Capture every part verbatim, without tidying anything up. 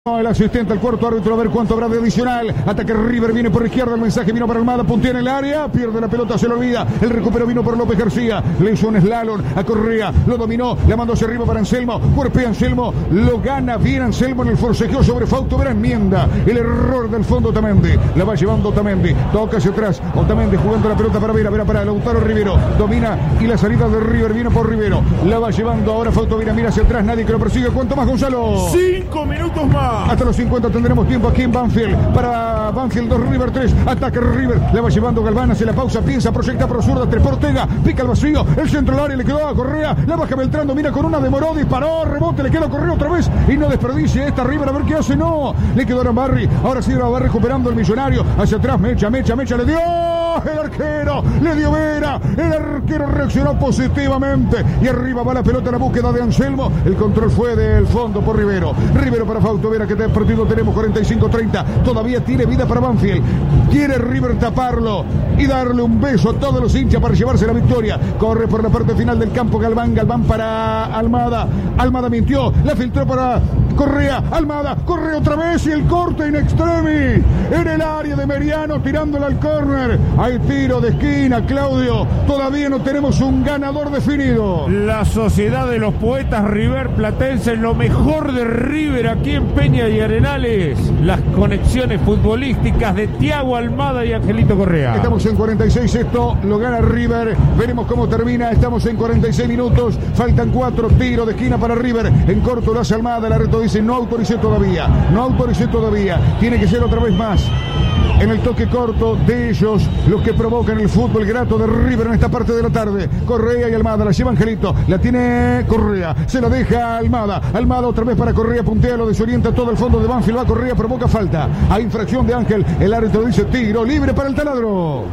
El asistente al cuarto árbitro a ver cuánto habrá de adicional. Ataque River, viene por izquierda, el mensaje vino para Almada, puntea en el área, pierde la pelota, se lo olvida. El recupero vino por López García, le hizo un slalom a Correa, lo dominó, la mandó hacia arriba para Anselmo, cuerpea Anselmo, lo gana bien Anselmo en el forcejeo sobre Fausto Vera, enmienda el error del fondo Otamendi, la va llevando Otamendi, toca hacia atrás, Otamendi jugando la pelota para Vera, Vera para Lautaro Rivero, domina y la salida de River viene por Rivero, la va llevando ahora Fausto Vera, mira hacia atrás, nadie que lo persigue. ¿Cuánto más, Gonzalo? Cinco minutos más. Hasta los cincuenta tendremos tiempo aquí en Banfield. Para Banfield dos, River tres. Ataque River. Le va llevando Galván hacia la pausa. Piensa, proyecta por zurda. Trepa Ortega. Pica el vacío. El centro del área le quedó a Correa. La baja Beltrán. Domina con una. Demoró. Disparó. Rebote. Le queda a Correa otra vez. Y no desperdicie esta River. A ver qué hace. No. Le quedó a Arambarri. Ahora sí va recuperando el millonario. Hacia atrás. Mecha, mecha, mecha. Le dio. El arquero. Le dio Vera. El arquero reaccionó positivamente. Y arriba va la pelota a la búsqueda de Anselmo. El control fue del fondo por Rivero. Rivero para Fausto Vera, que te partido tenemos cuarenta y cinco treinta, todavía tiene vida para Banfield, quiere River taparlo y darle un beso a todos los hinchas para llevarse la victoria. Corre por la parte final del campo Galván, Galván para Almada, Almada mintió, la filtró para Correa, Almada, Correa otra vez y el corte in extremis en el área de Meriano, tirándola al córner. Hay tiro de esquina, Claudio, todavía no tenemos un ganador definido. La sociedad de los poetas River Platense, lo mejor de River aquí en Peña y Arenales, las conexiones futbolísticas de Thiago Almada y Angelito Correa. Estamos en cuarenta y seis, esto lo gana River, veremos cómo termina, estamos en cuarenta y seis minutos, faltan cuatro, tiro de esquina para River, en corto lo hace Almada, la reto dice no autoricé todavía, no autoricé todavía, tiene que ser otra vez más. En el toque corto de ellos, los que provocan el fútbol grato de River en esta parte de la tarde. Correa y Almada, la lleva Angelito, la tiene Correa, se la deja Almada, Almada otra vez para Correa, puntea, lo desorienta todo el fondo de Banfield, va Correa, provoca falta, hay infracción de Ángel, el árbitro dice tiro libre para el taladro.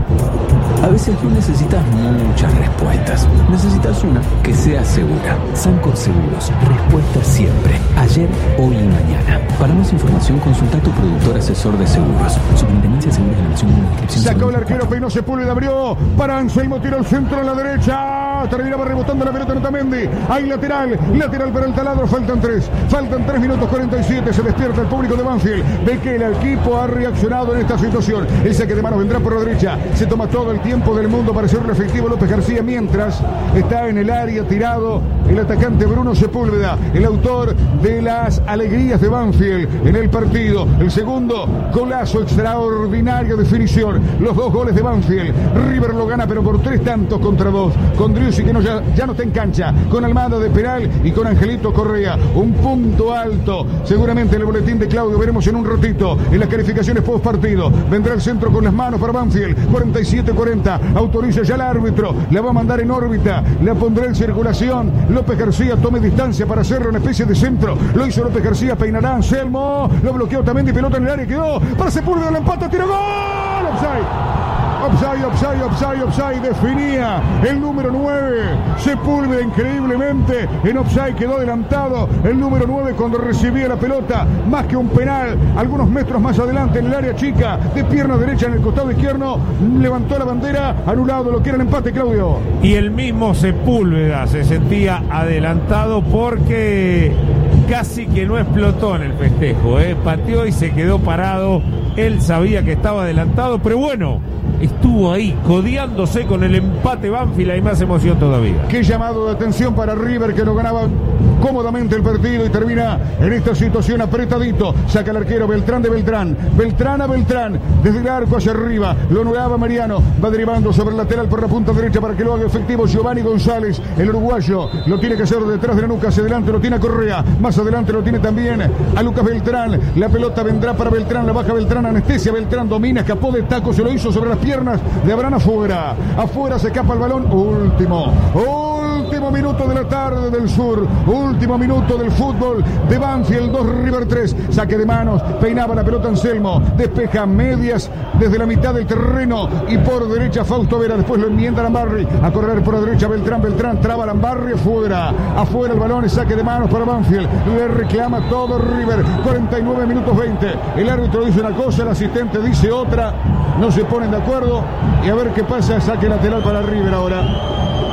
A veces no necesitas muchas respuestas, necesitas una que sea segura. Sancor Seguros, respuesta siempre, ayer, hoy y mañana. Para más información consulta a tu productor asesor de seguros. Superintendencia de Seguros de la Nación, en la descripción. Sacó el arquero, peinó Sepúlveda, abrió para Anselmo, tiro al centro a la derecha, terminaba rebotando la pelota en Otamendi, hay lateral, lateral para el taladro, faltan tres, faltan tres minutos cuarenta y siete, se despierta el público de Banfield, ve que el equipo ha reaccionado en esta situación, el saque de manos vendrá por la derecha, se toma todo el tiempo tiempo del mundo para hacerlo efectivo López García, mientras está en el área tirado el atacante Bruno Sepúlveda, el autor de las alegrías de Banfield en el partido. El segundo golazo, extraordinaria definición, los dos goles de Banfield. River lo gana pero por tres tantos contra dos, con Driussi que no, ya, ya no está en cancha, con Almada de penal y con Angelito Correa. Un punto alto seguramente en el boletín de Claudio, veremos en un ratito en las calificaciones post partido. Vendrá el centro con las manos para Banfield, cuarenta y siete cuarenta, autoriza ya el árbitro, la va a mandar en órbita, la pondrá en circulación. López García tome distancia para hacerlo una especie de centro, lo hizo López García, peinará Anselmo, lo bloqueó también de pelota en el área, quedó para Sepúlveda, el empate, tira gol, offside. Offside, offside, offside, offside, definía el número nueve, Sepúlveda increíblemente, en offside quedó adelantado el número nueve cuando recibía la pelota, más que un penal, algunos metros más adelante en el área chica, de pierna derecha en el costado izquierdo, levantó la bandera, anulado lo que era el empate, Claudio. Y el mismo Sepúlveda se sentía adelantado porque casi que no explotó en el festejo, ¿eh? Pateó y se quedó parado, él sabía que estaba adelantado, pero bueno, estuvo ahí codeándose con el empate Banfield, hay más emoción todavía. Qué llamado de atención para River, que lo ganaba cómodamente el partido y termina en esta situación apretadito. Saca el arquero Beltrán de Beltrán, Beltrán a Beltrán, desde el arco hacia arriba, lo anulaba Mariano, va derivando sobre el lateral por la punta derecha para que lo haga efectivo Giovanni González, el uruguayo, lo tiene que hacer detrás de la nuca, hacia adelante lo tiene a Correa, más adelante lo tiene también a Lucas Beltrán, la pelota vendrá para Beltrán, la baja Beltrán, anestesia Beltrán, domina, escapó de taco, se lo hizo sobre las piernas de Abraham afuera, afuera se escapa el balón, último, último minuto de la tarde del sur, último minuto del fútbol de Banfield, dos River tres, saque de manos, peinaba la pelota Anselmo, despeja medias desde la mitad del terreno y por derecha Fausto Vera, después lo enmienda Arambarri, a correr por la derecha Beltrán, Beltrán traba Arambarri, afuera, afuera el balón, saque de manos para Banfield, le reclama todo River, cuarenta y nueve minutos veinte, el árbitro dice una cosa, el asistente dice otra, no se ponen de acuerdo y a ver qué pasa, saque lateral para River ahora.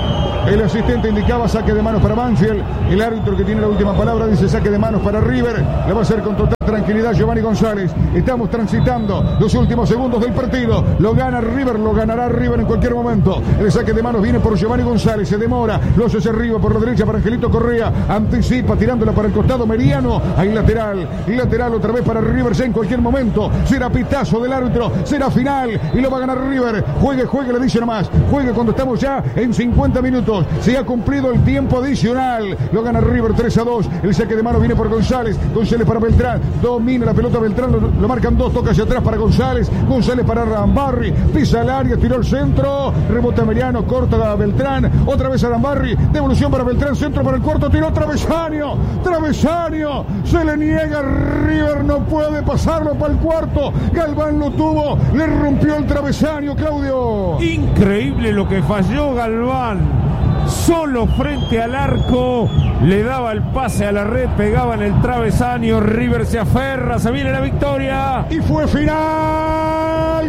El asistente indicaba saque de manos para Banfield. El árbitro que tiene la última palabra dice saque de manos para River. Le va a hacer con total tranquilidad Giovanni González. Estamos transitando los últimos segundos del partido. Lo gana River, lo ganará River en cualquier momento. El saque de manos viene por Giovanni González. Se demora, lo hace hacia arriba por la derecha para Angelito Correa. Anticipa tirándola para el costado Meriano. Hay lateral, y lateral otra vez para River ya en cualquier momento. Será pitazo del árbitro, será final y lo va a ganar River. Juegue, juegue, le dice nomás. Juegue cuando estamos ya en cincuenta minutos. Se ha cumplido el tiempo adicional. Lo gana River tres a dos. El saque de mano viene por González. González para Beltrán. Domina la pelota Beltrán. Lo, lo marcan dos. Toca hacia atrás para González. González para Arambarri. Pisa el área. Tiró el centro. Rebota Meriano. Corta a Beltrán. Otra vez Arambarri. Devolución para Beltrán. Centro para el cuarto. Tiró Travesaño. Travesaño. Se le niega. River no puede pasarlo para el cuarto. Galván lo tuvo. Le rompió el travesaño, Claudio. Increíble lo que falló Galván. Solo frente al arco, le daba el pase a la red, pegaba en el travesaño. River se aferra, se viene la victoria. Y fue final.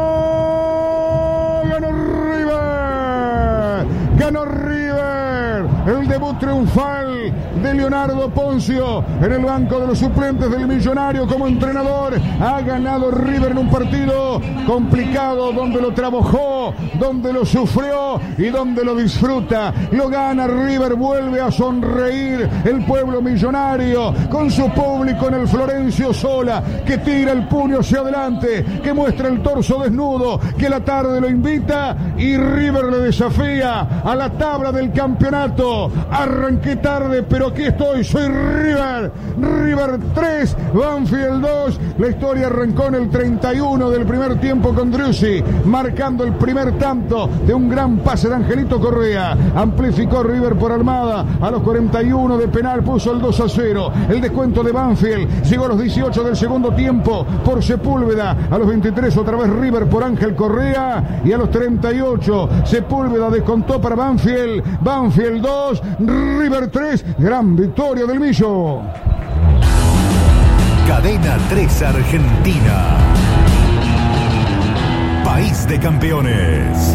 Ganó. Ganó River. Ganó River. El debut triunfal de Leonardo Poncio en el banco de los suplentes del Millonario como entrenador. Ha ganado River en un partido complicado donde lo trabajó, donde lo sufrió y donde lo disfruta. Lo gana River, vuelve a sonreír el pueblo millonario con su público en el Florencio Sola, que tira el puño hacia adelante, que muestra el torso desnudo, que la tarde lo invita y River le desafía a la tabla del campeonato. Arranqué tarde, pero aquí estoy, soy River. River tres, Banfield dos. La historia arrancó en el treinta y uno del primer tiempo con Driussi, marcando el primer tanto de un gran pase de Angelito Correa. Amplificó River por Almada. A los cuarenta y uno de penal puso el dos a cero. El descuento de Banfield. Llegó a los dieciocho del segundo tiempo por Sepúlveda. A los veintitrés otra vez River por Ángel Correa. Y a los treinta y ocho Sepúlveda descontó para Banfield. Banfield dos, River tres. Gran victoria del Millo. Cadena tres Argentina. País de campeones.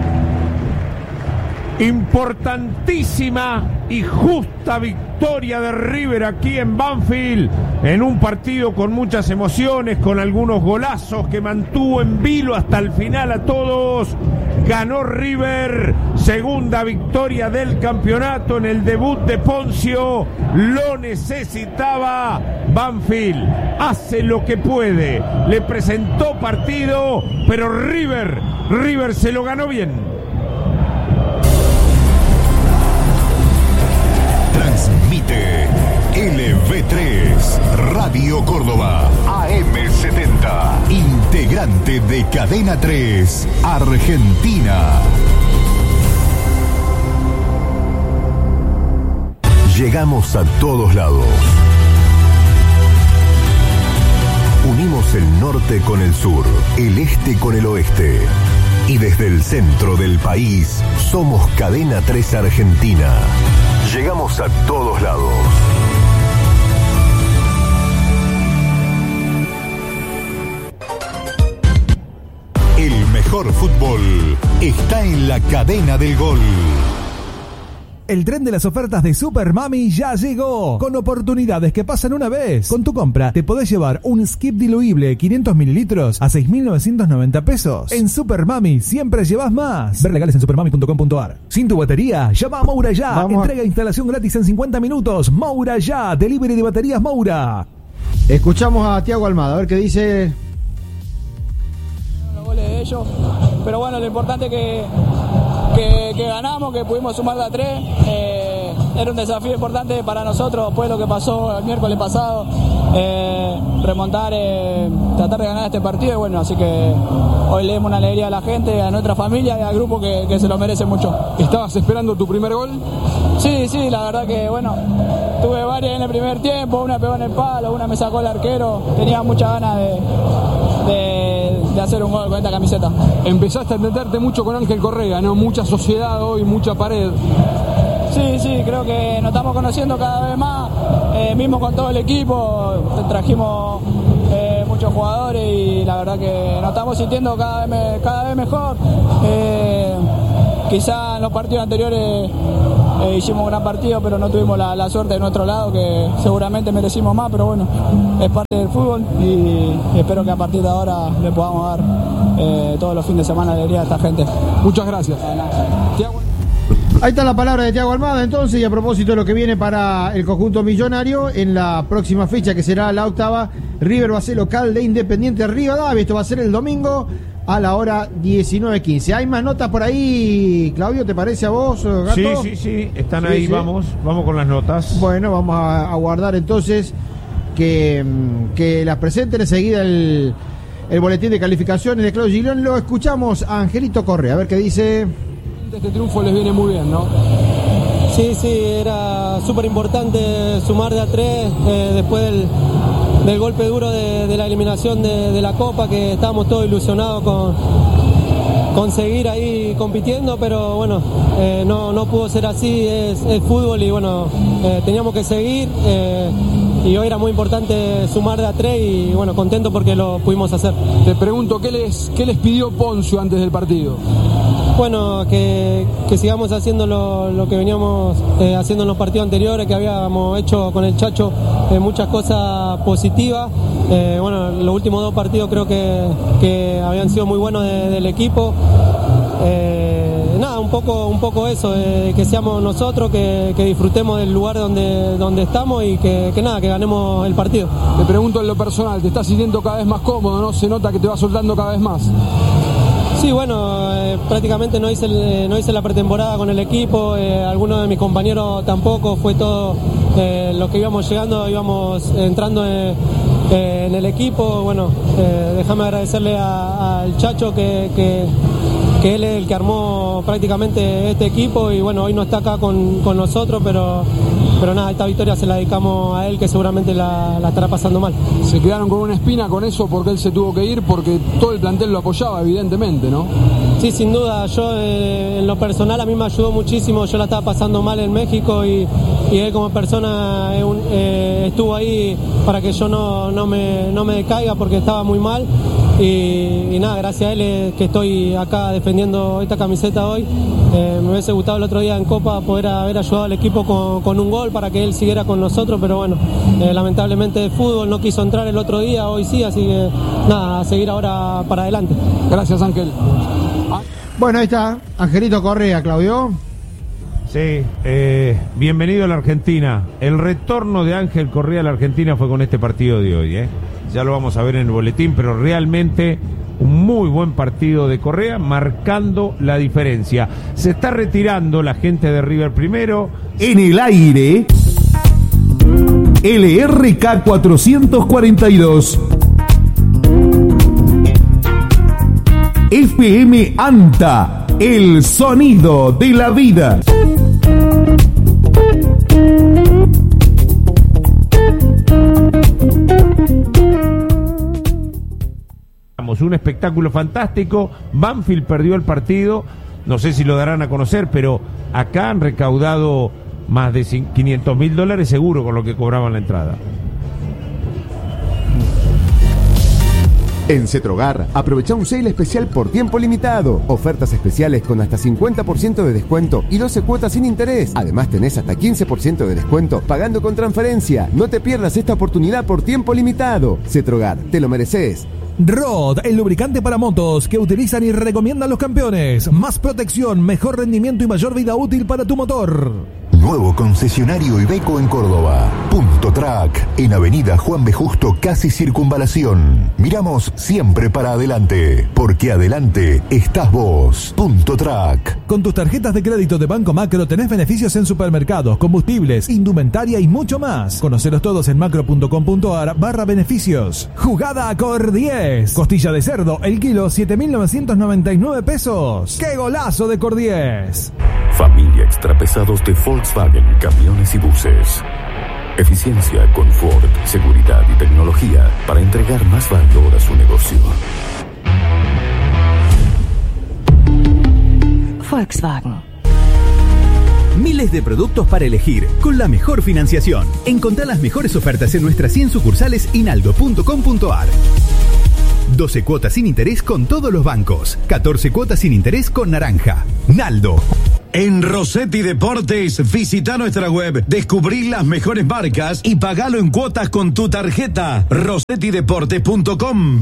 Importantísima y justa victoria de River aquí en Banfield, en un partido con muchas emociones, con algunos golazos que mantuvo en vilo hasta el final a todos. Ganó River, segunda victoria del campeonato en el debut de Poncio. Lo necesitaba. Banfield hace lo que puede, le presentó partido, pero River, River se lo ganó bien. Transmite L V tres Radio Córdoba A M setenta, integrante de Cadena tres Argentina. Llegamos a todos lados. Unimos el norte con el sur, el este con el oeste. Y desde el centro del país somos Cadena tres Argentina. Llegamos a todos lados. El mejor fútbol está en la cadena del gol. El tren de las ofertas de Super Mami ya llegó, con oportunidades que pasan una vez. Con tu compra te podés llevar un skip diluible quinientos mililitros a seis mil novecientos noventa pesos. En Super Mami siempre llevas más. Ver legales en supermami punto com punto ar. Sin tu batería, llama a Moura ya. Vamos. Entrega e instalación gratis en cincuenta minutos. Moura ya. Delivery de baterías Moura. Escuchamos a Tiago Almada, a ver qué dice. Los goles de ellos, pero bueno, lo importante es que Que, que ganamos, que pudimos sumar de a tres. Eh, era un desafío importante para nosotros después de lo que pasó el miércoles pasado. Eh, remontar, eh, tratar de ganar este partido. Y bueno, así que hoy le demos una alegría a la gente, a nuestra familia y al grupo que, que se lo merece mucho. ¿Estabas esperando tu primer gol? Sí, sí, la verdad que bueno, tuve varias en el primer tiempo. Una pegó en el palo, una me sacó el arquero. Tenía muchas ganas de, de, de hacer un gol con esta camiseta. Empezaste a entenderte mucho con Ángel Correa, ¿no? Mucha sociedad hoy, mucha pared. Sí, sí, creo que nos estamos conociendo cada vez más, eh, mismo con todo el equipo, trajimos eh, muchos jugadores y la verdad que nos estamos sintiendo cada vez, cada vez mejor. Eh, quizá en los partidos anteriores eh, hicimos un gran partido, pero no tuvimos la, la suerte de nuestro lado, que seguramente merecimos más, pero bueno, es parte del fútbol y espero que a partir de ahora le podamos dar eh, todos los fines de semana alegría a esta gente. Muchas gracias. Tiago. Ahí está la palabra de Tiago Almada entonces, y a propósito de lo que viene para el conjunto millonario en la próxima fecha, que será la octava, River va a ser local de Independiente Rivadavia. Esto va a ser el domingo a la hora diecinueve quince. ¿Hay más notas por ahí, Claudio? ¿Te parece a vos, Gato? Sí, sí, sí, están Sí, ahí, sí. vamos, vamos con las notas. Bueno, vamos a, a guardar entonces que, que las presenten enseguida el, el boletín de calificaciones de Claudio Gilón. Lo escuchamos a Angelito Correa, a ver qué dice. Este triunfo les viene muy bien, ¿no? Sí, sí, era súper importante sumar de a tres eh, después del, del golpe duro de, de la eliminación de, de la Copa, que estábamos todos ilusionados con, con seguir ahí compitiendo, pero bueno, eh, no, no pudo ser así, es, es fútbol y bueno, eh, teníamos que seguir eh, y hoy era muy importante sumar de a tres y bueno, contento porque lo pudimos hacer. Te pregunto, ¿qué les, qué les pidió Poncio antes del partido? Bueno, que, que sigamos haciendo lo, lo que veníamos eh, haciendo en los partidos anteriores, que habíamos hecho con el Chacho eh, muchas cosas positivas. Eh, bueno, los últimos dos partidos creo que, que habían sido muy buenos de, del equipo. Eh, nada, un poco, un poco eso, eh, que seamos nosotros, que, que disfrutemos del lugar donde, donde estamos y que, que nada, que ganemos el partido. Te pregunto en lo personal, ¿te estás sintiendo cada vez más cómodo, no? Se nota que te va soltando cada vez más. Sí, bueno, eh, prácticamente no hice, el, no hice la pretemporada con el equipo, eh, algunos de mis compañeros tampoco, fue todo eh, lo que íbamos llegando, íbamos entrando eh, eh, en el equipo. Bueno, eh, déjame agradecerle al Chacho que, que, que él es el que armó prácticamente este equipo y bueno, hoy no está acá con, con nosotros, pero, pero nada, esta victoria se la dedicamos a él, que seguramente la, la estará pasando mal. Se quedaron con una espina con eso porque él se tuvo que ir, porque todo el plantel lo apoyaba, evidentemente, ¿no? Sí, sin duda, yo eh, en lo personal a mí me ayudó muchísimo, yo la estaba pasando mal en México y, y él como persona eh, un, eh, estuvo ahí para que yo no, no, me, no me decaiga porque estaba muy mal y, y nada, gracias a él es que estoy acá defendiendo esta camiseta hoy. Eh, me hubiese gustado el otro día en Copa poder haber ayudado al equipo con, con un gol para que él siguiera con nosotros, pero bueno, eh, lamentablemente el fútbol no quiso entrar el otro día, hoy sí, así que nada, a seguir ahora para adelante. Gracias, Ángel. Bueno, ahí está Angelito Correa, Claudio. Sí, eh, bienvenido a la Argentina. El retorno de Ángel Correa a la Argentina fue con este partido de hoy, ¿eh? Ya lo vamos a ver en el boletín, pero realmente un muy buen partido de Correa, marcando la diferencia. Se está retirando la gente de River primero. En el aire, L R K cuatrocientos cuarenta y dos. F M ANTA, el sonido de la vida. Un espectáculo fantástico. Banfield perdió el partido, no sé si lo darán a conocer, pero acá han recaudado más de quinientos mil dólares seguro con lo que cobraban la entrada. En Cetrogar, aprovecha un sale especial por tiempo limitado. Ofertas especiales con hasta cincuenta por ciento de descuento y doce cuotas sin interés. Además tenés hasta quince por ciento de descuento pagando con transferencia. No te pierdas esta oportunidad por tiempo limitado. Cetrogar, te lo mereces. Rod, el lubricante para motos que utilizan y recomiendan los campeones. Más protección, mejor rendimiento y mayor vida útil para tu motor. Nuevo concesionario Iveco en Córdoba. Punto Track, en Avenida Juan B. Justo, casi Circunvalación. Miramos siempre para adelante, porque adelante estás vos. Punto Track. Con tus tarjetas de crédito de Banco Macro tenés beneficios en supermercados, combustibles, indumentaria y mucho más. Conocelos todos en macro.com.ar barra beneficios. Jugada a Cor diez. Costilla de cerdo, el kilo siete mil novecientos noventa y nueve pesos. ¡Qué golazo de Cor diez! Familia Extrapesados de Volkswagen Camiones y Buses. Eficiencia, confort, seguridad y tecnología para entregar más valor a su negocio. Volkswagen. Miles de productos para elegir, con la mejor financiación. Encontrá las mejores ofertas en nuestras cien sucursales inaldo punto com punto ar. doce cuotas sin interés con todos los bancos. catorce cuotas sin interés con Naranja. Naldo. En Rossetti Deportes, visita nuestra web, descubrí las mejores marcas y pagalo en cuotas con tu tarjeta. rossetti deportes punto com.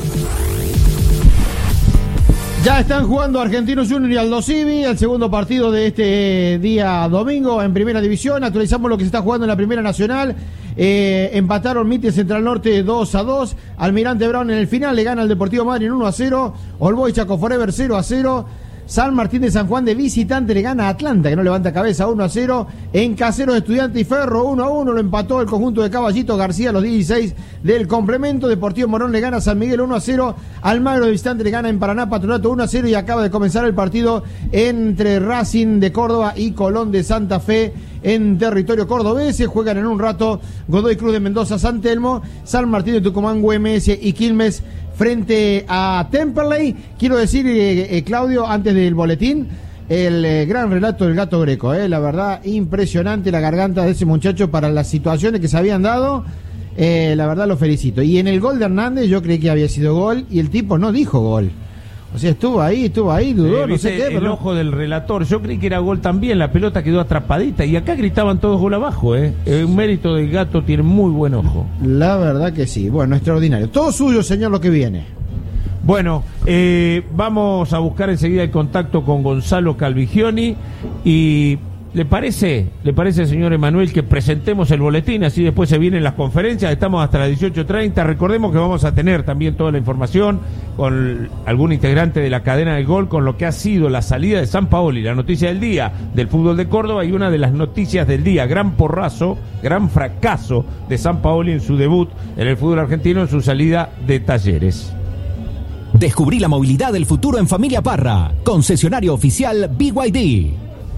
Ya están jugando Argentinos Juniors y Aldo Civi, el segundo partido de este día domingo en Primera División. Actualizamos lo que se está jugando en la Primera Nacional. Eh, empataron Mitre Central Norte dos a dos. Almirante Brown en el final le gana al Deportivo Madryn uno a cero. All Boys Chaco Forever cero a cero. San Martín de San Juan de visitante le gana a Atlanta, que no levanta cabeza, uno a cero. En Caseros Estudiante y Ferro uno a uno, lo empató el conjunto de Caballito García a los dieciséis del complemento. Deportivo Morón le gana a San Miguel uno a cero. Almagro de visitante le gana en Paraná Patronato uno a cero. Y acaba de comenzar el partido entre Racing de Córdoba y Colón de Santa Fe en territorio cordobés. Se juegan en un rato Godoy Cruz de Mendoza, San Telmo, San Martín de Tucumán, U M S y Quilmes frente a Temperley. Quiero decir, eh, eh, Claudio, antes del boletín, el eh, gran relato del Gato Greco, eh, la verdad, impresionante la garganta de ese muchacho para las situaciones que se habían dado. Eh, la verdad lo felicito. Y en el gol de Hernández yo creí que había sido gol y el tipo no dijo gol. O sea, estuvo ahí, estuvo ahí, dudó, eh, no sé qué. El pero... ojo del relator, yo creí que era gol también, la pelota quedó atrapadita y acá gritaban todos gol abajo, ¿eh? Un mérito del Gato, tiene muy buen ojo. La verdad que sí, bueno, extraordinario. Todo suyo, señor, lo que viene. Bueno, eh, vamos a buscar enseguida el contacto con Gonzalo Calvigioni y... ¿Le parece, le parece, señor Emanuel, que presentemos el boletín? Así después se vienen las conferencias. Estamos hasta las dieciocho treinta. Recordemos que vamos a tener también toda la información con algún integrante de la cadena del gol con lo que ha sido la salida de Sampaoli, la noticia del día del fútbol de Córdoba y una de las noticias del día, gran porrazo, gran fracaso de Sampaoli en su debut en el fútbol argentino, en su salida de Talleres. Descubrí la movilidad del futuro en Familia Parra, concesionario oficial B Y D.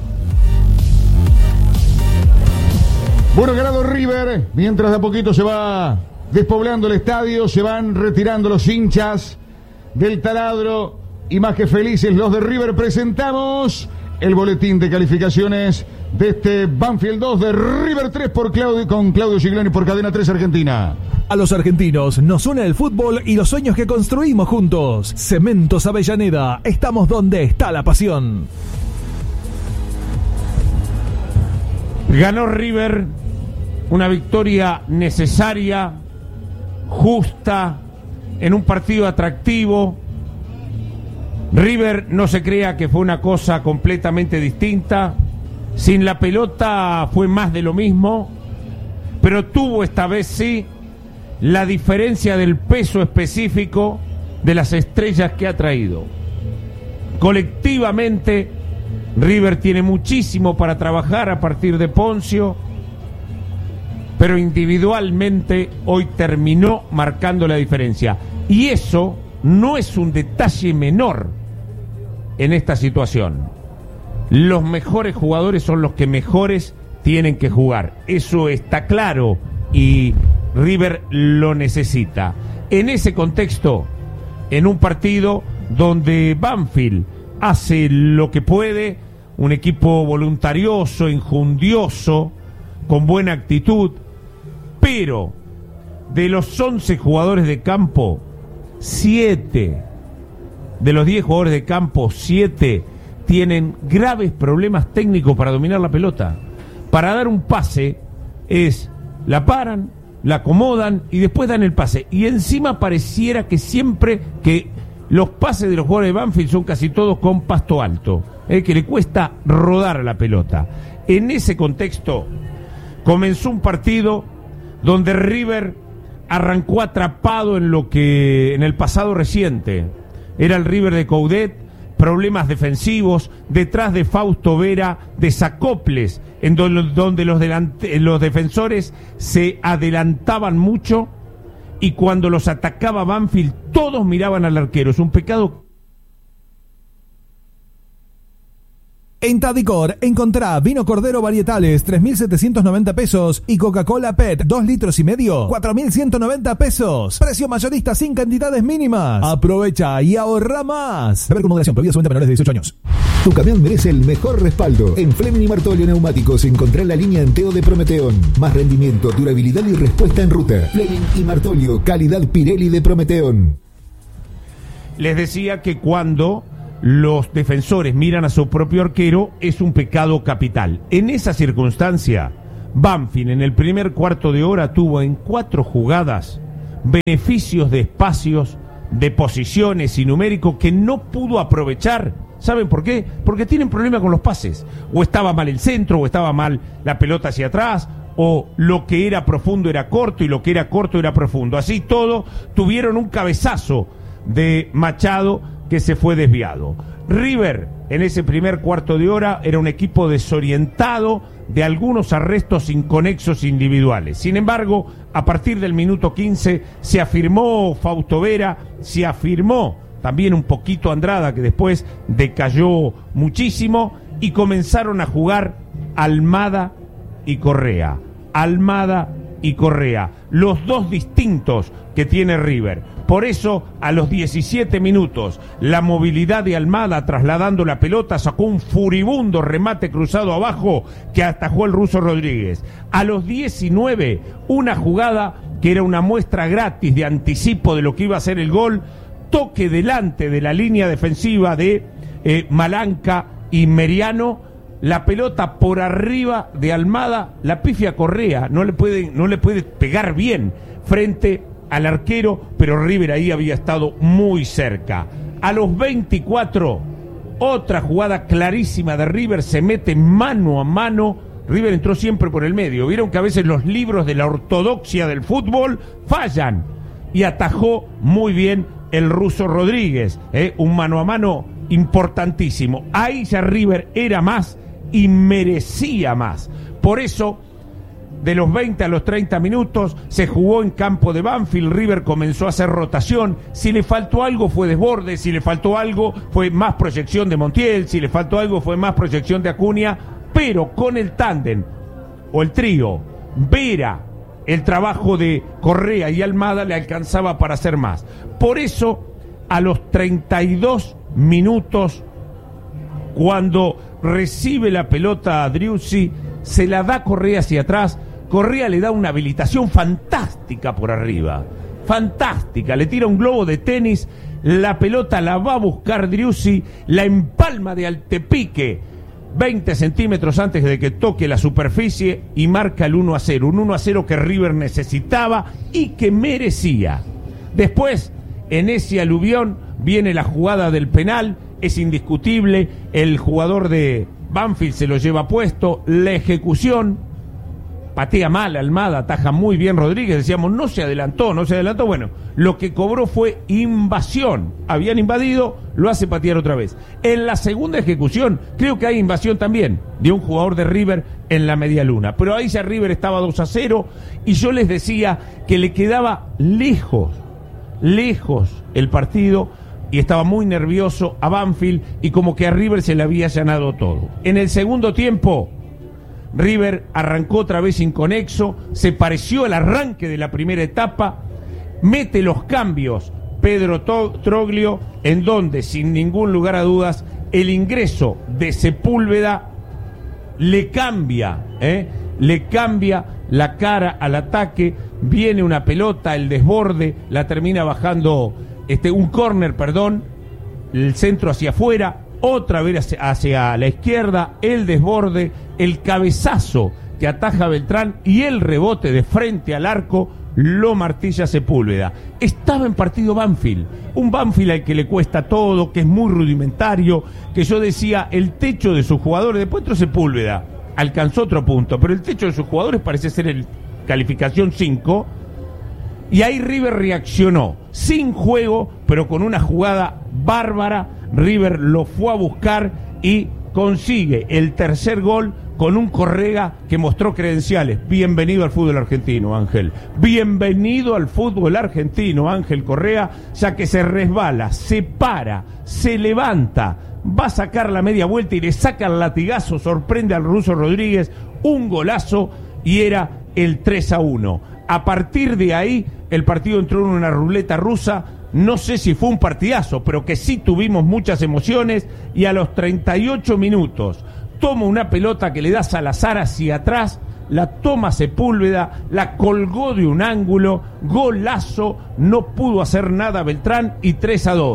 Bueno, ganado River, mientras de a poquito se va despoblando el estadio, se van retirando los hinchas del taladro y más que felices los de River, presentamos el boletín de calificaciones de este Banfield dos de River tres por Claudio, con Claudio Giglani por Cadena tres Argentina. A los argentinos nos une el fútbol y los sueños que construimos juntos. Cementos Avellaneda, estamos donde está la pasión. Ganó River, una victoria necesaria, justa, en un partido atractivo. River no se crea que fue una cosa completamente distinta. Sin la pelota fue más de lo mismo, pero tuvo esta vez sí la diferencia del peso específico de las estrellas que ha traído. Colectivamente, River tiene muchísimo para trabajar a partir de Poncio, pero individualmente hoy terminó marcando la diferencia. Y eso no es un detalle menor en esta situación. Los mejores jugadores son los que mejores tienen que jugar. Eso está claro y River lo necesita. En ese contexto, en un partido donde Banfield hace lo que puede, un equipo voluntarioso, enjundioso, con buena actitud, pero de los once jugadores de campo, siete de los diez jugadores de campo, siete tienen graves problemas técnicos para dominar la pelota. Para dar un pase es, la paran, la acomodan y después dan el pase. Y encima pareciera que siempre que los pases de los jugadores de Banfield son casi todos con pasto alto, eh, que le cuesta rodar la pelota. En ese contexto comenzó un partido donde River arrancó atrapado en lo que en el pasado reciente era el River de Coudet, problemas defensivos, detrás de Fausto Vera, desacoples, en donde, donde los, delante, los defensores se adelantaban mucho y cuando los atacaba Banfield todos miraban al arquero. Es un pecado. En Tadicor encontrá vino Cordero varietales tres mil setecientos noventa pesos y Coca-Cola P E T dos litros y medio cuatro mil ciento noventa pesos. Precio mayorista sin cantidades mínimas. Aprovecha y ahorra más. Beber con moderación, prohibido su venta a menores de dieciocho años. Tu camión merece el mejor respaldo. En Fleming y Martolio Neumáticos encontrá la línea Enteo de Prometeón. Más rendimiento, durabilidad y respuesta en ruta. Fleming y Martolio, calidad Pirelli de Prometeón. les decía que cuando los defensores miran a su propio arquero es un pecado capital. En esa circunstancia, Banfield en el primer cuarto de hora tuvo en cuatro jugadas beneficios de espacios, de posiciones y numérico que no pudo aprovechar. ¿Saben por qué? Porque tienen problema con los pases. O estaba mal el centro, o estaba mal la pelota hacia atrás, o lo que era profundo era corto y lo que era corto era profundo. Así todo, tuvieron un cabezazo de Machado que se fue desviado. River, en ese primer cuarto de hora, era un equipo desorientado de algunos arrestos inconexos individuales. Sin embargo, a partir del minuto quince se afirmó Fausto Vera, se afirmó también un poquito Andrada, que después decayó muchísimo, y comenzaron a jugar Almada y Correa. Almada y Correa, los dos distintos que tiene River. Por eso, a los diecisiete minutos, la movilidad de Almada trasladando la pelota sacó un furibundo remate cruzado abajo que atajó el ruso Rodríguez. A los diecinueve, una jugada que era una muestra gratis de anticipo de lo que iba a ser el gol, toque delante de la línea defensiva de eh, Malanca y Meriano, la pelota por arriba de Almada, la pifia Correa, no le puede, no le puede pegar bien frente al arquero, pero River ahí había estado muy cerca. A los veinticuatro, otra jugada clarísima de River, se mete mano a mano. River entró siempre por el medio. Vieron que a veces los libros de la ortodoxia del fútbol fallan, y atajó muy bien el ruso Rodríguez, ¿eh? Un mano a mano importantísimo. Ahí ya River era más y merecía más. Por eso, de los veinte a los treinta minutos se jugó en campo de Banfield. River comenzó a hacer rotación. Si le faltó algo fue desborde, si le faltó algo fue más proyección de Montiel, si le faltó algo fue más proyección de Acuña, pero con el tándem o el trío Vera, el trabajo de Correa y Almada le alcanzaba para hacer más. Por eso, a los treinta y dos minutos, cuando recibe la pelota a Driussi, se la da Correa hacia atrás. Correa le da una habilitación fantástica por arriba, fantástica, le tira un globo de tenis, la pelota la va a buscar Driussi, la empalma de altepique, veinte centímetros antes de que toque la superficie, y marca el uno a cero, un uno a cero que River necesitaba y que merecía. Después, en ese aluvión, viene la jugada del penal, es indiscutible, el jugador de Banfield se lo lleva puesto, la ejecución, patea mal Almada, ataja muy bien Rodríguez, decíamos no se adelantó, no se adelantó, bueno, lo que cobró fue invasión, habían invadido, lo hace patear otra vez. En la segunda ejecución, creo que hay invasión también de un jugador de River en la media luna, pero ahí ya River estaba dos a cero, y yo les decía que le quedaba lejos, lejos el partido, y estaba muy nervioso a Banfield, y como que a River se le había allanado todo. En el segundo tiempo, River arrancó otra vez inconexo, se pareció al arranque de la primera etapa, mete los cambios Pedro Troglio, en donde, sin ningún lugar a dudas, el ingreso de Sepúlveda le cambia, ¿eh? le cambia la cara al ataque. Viene una pelota, el desborde, la termina bajando, este, un córner, perdón, el centro hacia afuera, otra vez hacia, hacia la izquierda, el desborde, el cabezazo que ataja Beltrán y el rebote de frente al arco lo martilla Sepúlveda. Estaba en partido Banfield, un Banfield al que le cuesta todo, que es muy rudimentario, que yo decía, el techo de sus jugadores, después entró Sepúlveda, alcanzó otro punto, pero el techo de sus jugadores parece ser el calificación cinco, y ahí River reaccionó, sin juego, pero con una jugada bárbara. River lo fue a buscar y consigue el tercer gol con un Correa que mostró credenciales. Bienvenido al fútbol argentino, Ángel. Bienvenido al fútbol argentino, Ángel Correa, ya que se resbala, se para, se levanta, va a sacar la media vuelta y le saca el latigazo, sorprende al ruso Rodríguez, un golazo, y era el tres a uno. A partir de ahí, el partido entró en una ruleta rusa. No sé si fue un partidazo, pero que sí tuvimos muchas emociones, y a los treinta y ocho minutos toma una pelota que le da Salazar hacia atrás, la toma Sepúlveda, la colgó de un ángulo, golazo, no pudo hacer nada Beltrán, y tres a dos.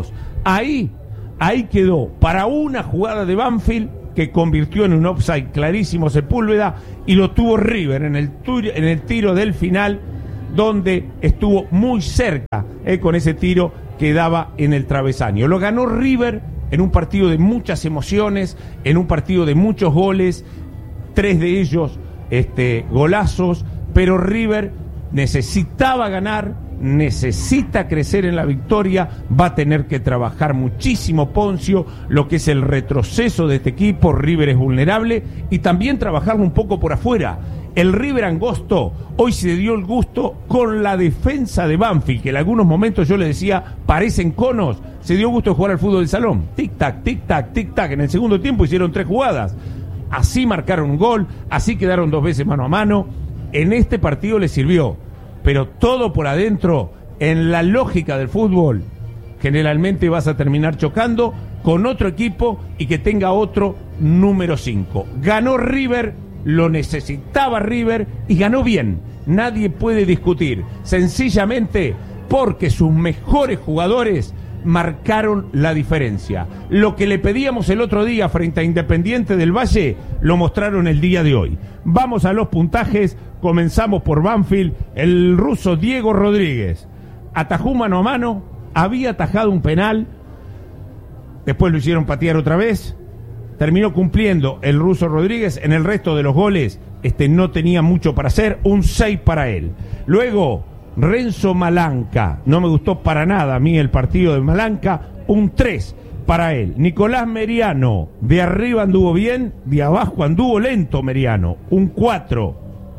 Ahí, ahí quedó, para una jugada de Banfield que convirtió en un offside clarísimo Sepúlveda, y lo tuvo River en el, tur- en el tiro del final, donde estuvo muy cerca eh, con ese tiro que daba en el travesaño. Lo ganó River en un partido de muchas emociones, en un partido de muchos goles, tres de ellos este, golazos, pero River necesitaba ganar, necesita crecer en la victoria, va a tener que trabajar muchísimo Poncio, lo que es el retroceso de este equipo. River es vulnerable, y también trabajarlo un poco por afuera. El River angosto hoy se dio el gusto con la defensa de Banfield, que en algunos momentos yo le decía, parecen conos, se dio gusto de jugar al fútbol del salón. Tic-tac, tic-tac, tic-tac. En el segundo tiempo hicieron tres jugadas. Así marcaron un gol, así quedaron dos veces mano a mano. En este partido les sirvió, pero todo por adentro, en la lógica del fútbol, generalmente vas a terminar chocando con otro equipo y que tenga otro número cinco. Ganó River, lo necesitaba River y ganó bien. Nadie puede discutir, sencillamente porque sus mejores jugadores marcaron la diferencia. Lo que le pedíamos el otro día frente a Independiente del Valle, lo mostraron el día de hoy. Vamos a los puntajes, comenzamos por Banfield. El ruso Diego Rodríguez atajó mano a mano, había atajado un penal, después lo hicieron patear otra vez, terminó cumpliendo el ruso Rodríguez. En el resto de los goles este, no tenía mucho para hacer, un seis para él. Luego Renzo Malanca, no me gustó para nada a mí el partido de Malanca, un tres para él. Nicolás Meriano, de arriba anduvo bien, de abajo anduvo lento Meriano, un cuatro.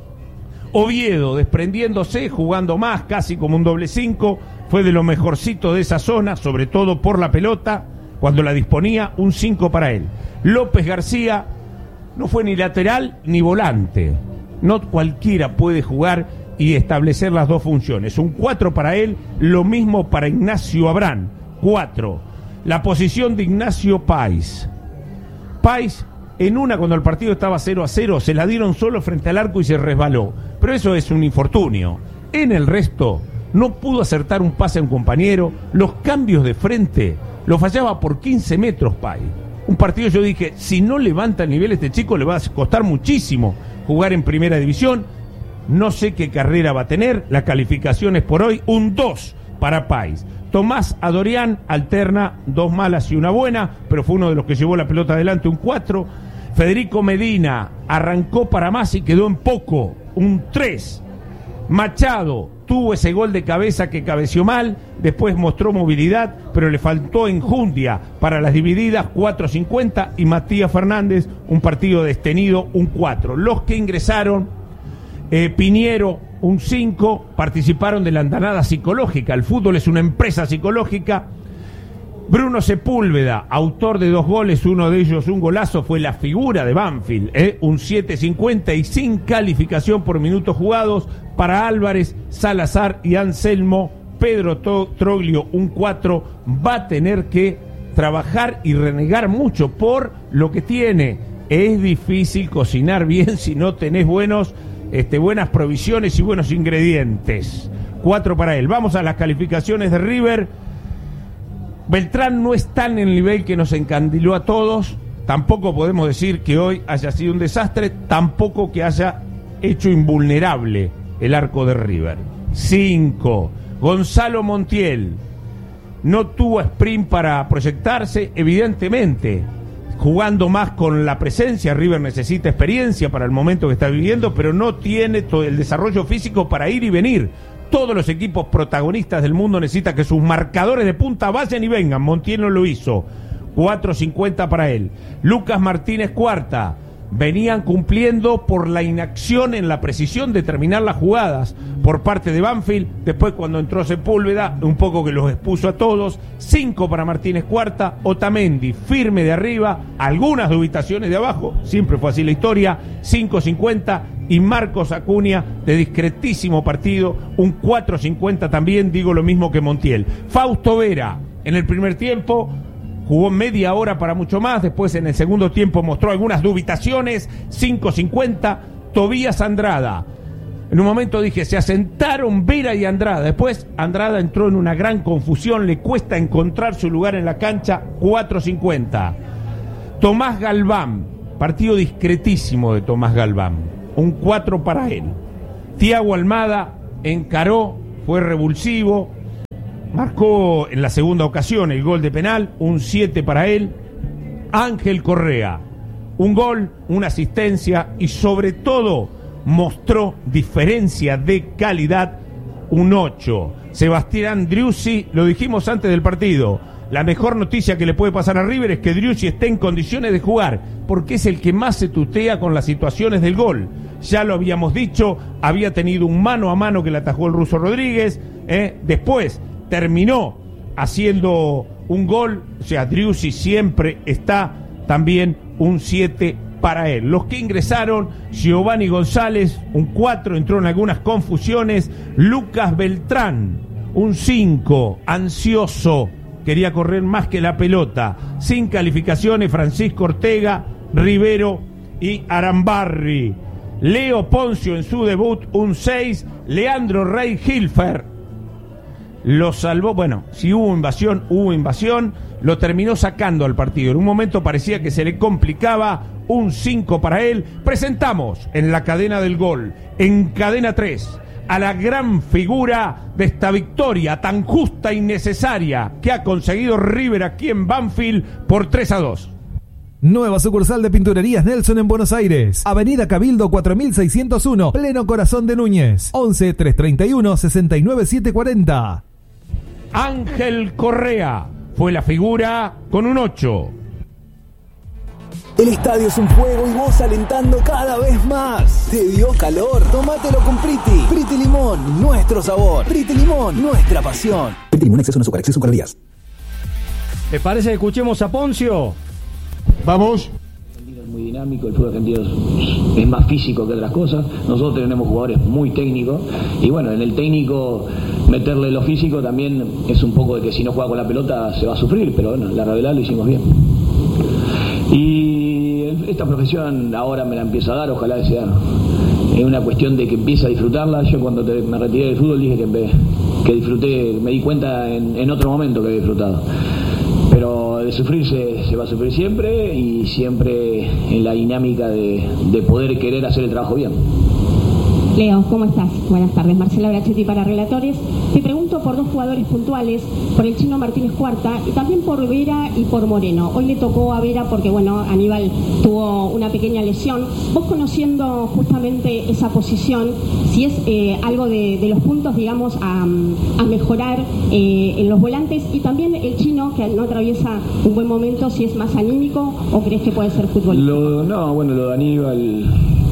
Oviedo, desprendiéndose, jugando más, casi como un doble cinco, fue de lo mejorcito de esa zona, sobre todo por la pelota, cuando la disponía, un cinco para él. López García no fue ni lateral ni volante, no cualquiera puede jugar y establecer las dos funciones, un cuatro para él. Lo mismo para Ignacio Abrán, cuatro. La posición de Ignacio Páez. Páez, en una cuando el partido estaba cero a cero, se la dieron solo frente al arco y se resbaló, pero eso es un infortunio. En el resto, no pudo acertar un pase a un compañero, los cambios de frente, lo fallaba por quince metros Páez. Un partido, yo dije, si no levanta el nivel este chico, le va a costar muchísimo jugar en primera división. No sé qué carrera va a tener, la calificación es por hoy un dos para Páez. Tomás Adorián alterna dos malas y una buena, pero fue uno de los que llevó la pelota adelante, un cuatro. Federico Medina arrancó para más y quedó en poco, un tres. Machado tuvo ese gol de cabeza que cabeció mal, después mostró movilidad, pero le faltó enjundia para las divididas, cuatro cincuenta. Y Matías Fernández, un partido destenido, un cuatro. Los que ingresaron, Eh, Piñero, un cinco, participaron de la andanada psicológica. El fútbol es una empresa psicológica. Bruno Sepúlveda, autor de dos goles, uno de ellos un golazo, fue la figura de Banfield, eh, un siete cincuenta y sin calificación por minutos jugados. Para Álvarez, Salazar y Anselmo, Pedro Troglio, un cuatro. Va a tener que trabajar y renegar mucho por lo que tiene. Es difícil cocinar bien si no tenés buenos Este, buenas provisiones y buenos ingredientes. Cuatro para él. Vamos a las calificaciones de River. Beltrán no está en el nivel que nos encandiló a todos. Tampoco podemos decir que hoy haya sido un desastre. Tampoco que haya hecho invulnerable el arco de River. Cinco. Gonzalo Montiel no tuvo sprint para proyectarse, evidentemente. Jugando más con la presencia, River necesita experiencia para el momento que está viviendo, pero no tiene todo el desarrollo físico para ir y venir. Todos los equipos protagonistas del mundo necesitan que sus marcadores de punta vayan y vengan. Montiel no lo hizo. cuatro cincuenta para él. Lucas Martínez Cuarta. Venían cumpliendo por la inacción en la precisión de terminar las jugadas por parte de Banfield. Después, cuando entró Sepúlveda, un poco que los expuso a todos. Cinco para Martínez Cuarta. Otamendi firme de arriba, algunas dubitaciones de abajo, siempre fue así la historia. Cinco cincuenta. Y Marcos Acuña, de discretísimo partido, un cuatro cincuenta también. Digo lo mismo que Montiel. Fausto Vera, en el primer tiempo jugó media hora para mucho más, después en el segundo tiempo mostró algunas dubitaciones, cinco cincuenta. Tobías Andrada, En un momento dije, se asentaron Vera y Andrada. Después Andrada entró en una gran confusión, le cuesta encontrar su lugar en la cancha. Cuatro cincuenta. Tomás Galván, partido discretísimo de Tomás Galván, un cuatro para él. Thiago Almada encaró, fue revulsivo, marcó en la segunda ocasión el gol de penal, un siete para él. Ángel Correa, un gol, una asistencia y sobre todo mostró diferencia de calidad, un ocho. Sebastián Driussi, lo dijimos antes del partido, la mejor noticia que le puede pasar a River es que Driussi esté en condiciones de jugar, porque es el que más se tutea con las situaciones del gol. Ya lo habíamos dicho, había tenido un mano a mano que le atajó el ruso Rodríguez, ¿eh? Después terminó haciendo un gol, o sea, Driussi siempre está, también un siete para él. Los que ingresaron, Giovanni González, un cuatro, entró en algunas confusiones. Lucas Beltrán, un cinco, ansioso, quería correr más que la pelota. Sin calificaciones, Francisco Ortega, Rivero y Arambarri. Leo Poncio en su debut, un seis. Leandro Rey Hilfer lo salvó. Bueno, si hubo invasión, hubo invasión. Lo terminó sacando al partido. En un momento parecía que se le complicaba. Un cinco para él. Presentamos en la cadena del gol, en Cadena tres, a la gran figura de esta victoria tan justa y necesaria que ha conseguido River aquí en Banfield por tres a dos. Nueva sucursal de Pinturerías Nelson en Buenos Aires. Avenida Cabildo cuatro mil seiscientos uno, pleno corazón de Núñez. once, trescientos treinta y uno, sesenta y nueve, setecientos cuarenta. Ángel Correa fue la figura con un ocho. El estadio es un juego y vos alentando cada vez más. ¿Te dio calor? Tómatelo con Priti. Priti Limón, nuestro sabor. Priti Limón, nuestra pasión. Priti Limón, exceso de azúcar, exceso de calorías. ¿Te parece que escuchemos a Poncio? Vamos. Es muy dinámico, el fútbol argentino es, es más físico que otras cosas. Nosotros tenemos jugadores muy técnicos y bueno, en el técnico meterle lo físico también es un poco de que si no juega con la pelota se va a sufrir, pero bueno, la realidad lo hicimos bien. Y esta profesión ahora me la empiezo a dar, ojalá que sea es una cuestión de que empiece a disfrutarla. Yo cuando te, me retiré del fútbol dije que, que disfruté, me di cuenta en, en otro momento que había disfrutado. Pero de sufrir se, se va a sufrir siempre y siempre en la dinámica de, de poder querer hacer el trabajo bien. Leo, ¿cómo estás? Buenas tardes, Marcela Brachetti para Relatores. Te pregunto por dos jugadores puntuales, por el Chino Martínez Cuarta y también por Vera y por Moreno. Hoy le tocó a Vera porque, bueno, Aníbal tuvo una pequeña lesión. Vos conociendo justamente esa posición, si es eh, algo de, de los puntos, digamos, a, a mejorar eh, en los volantes y también el Chino, que no atraviesa un buen momento, si es más anímico o crees que puede ser futbolista. Lo, no, bueno, lo de Aníbal...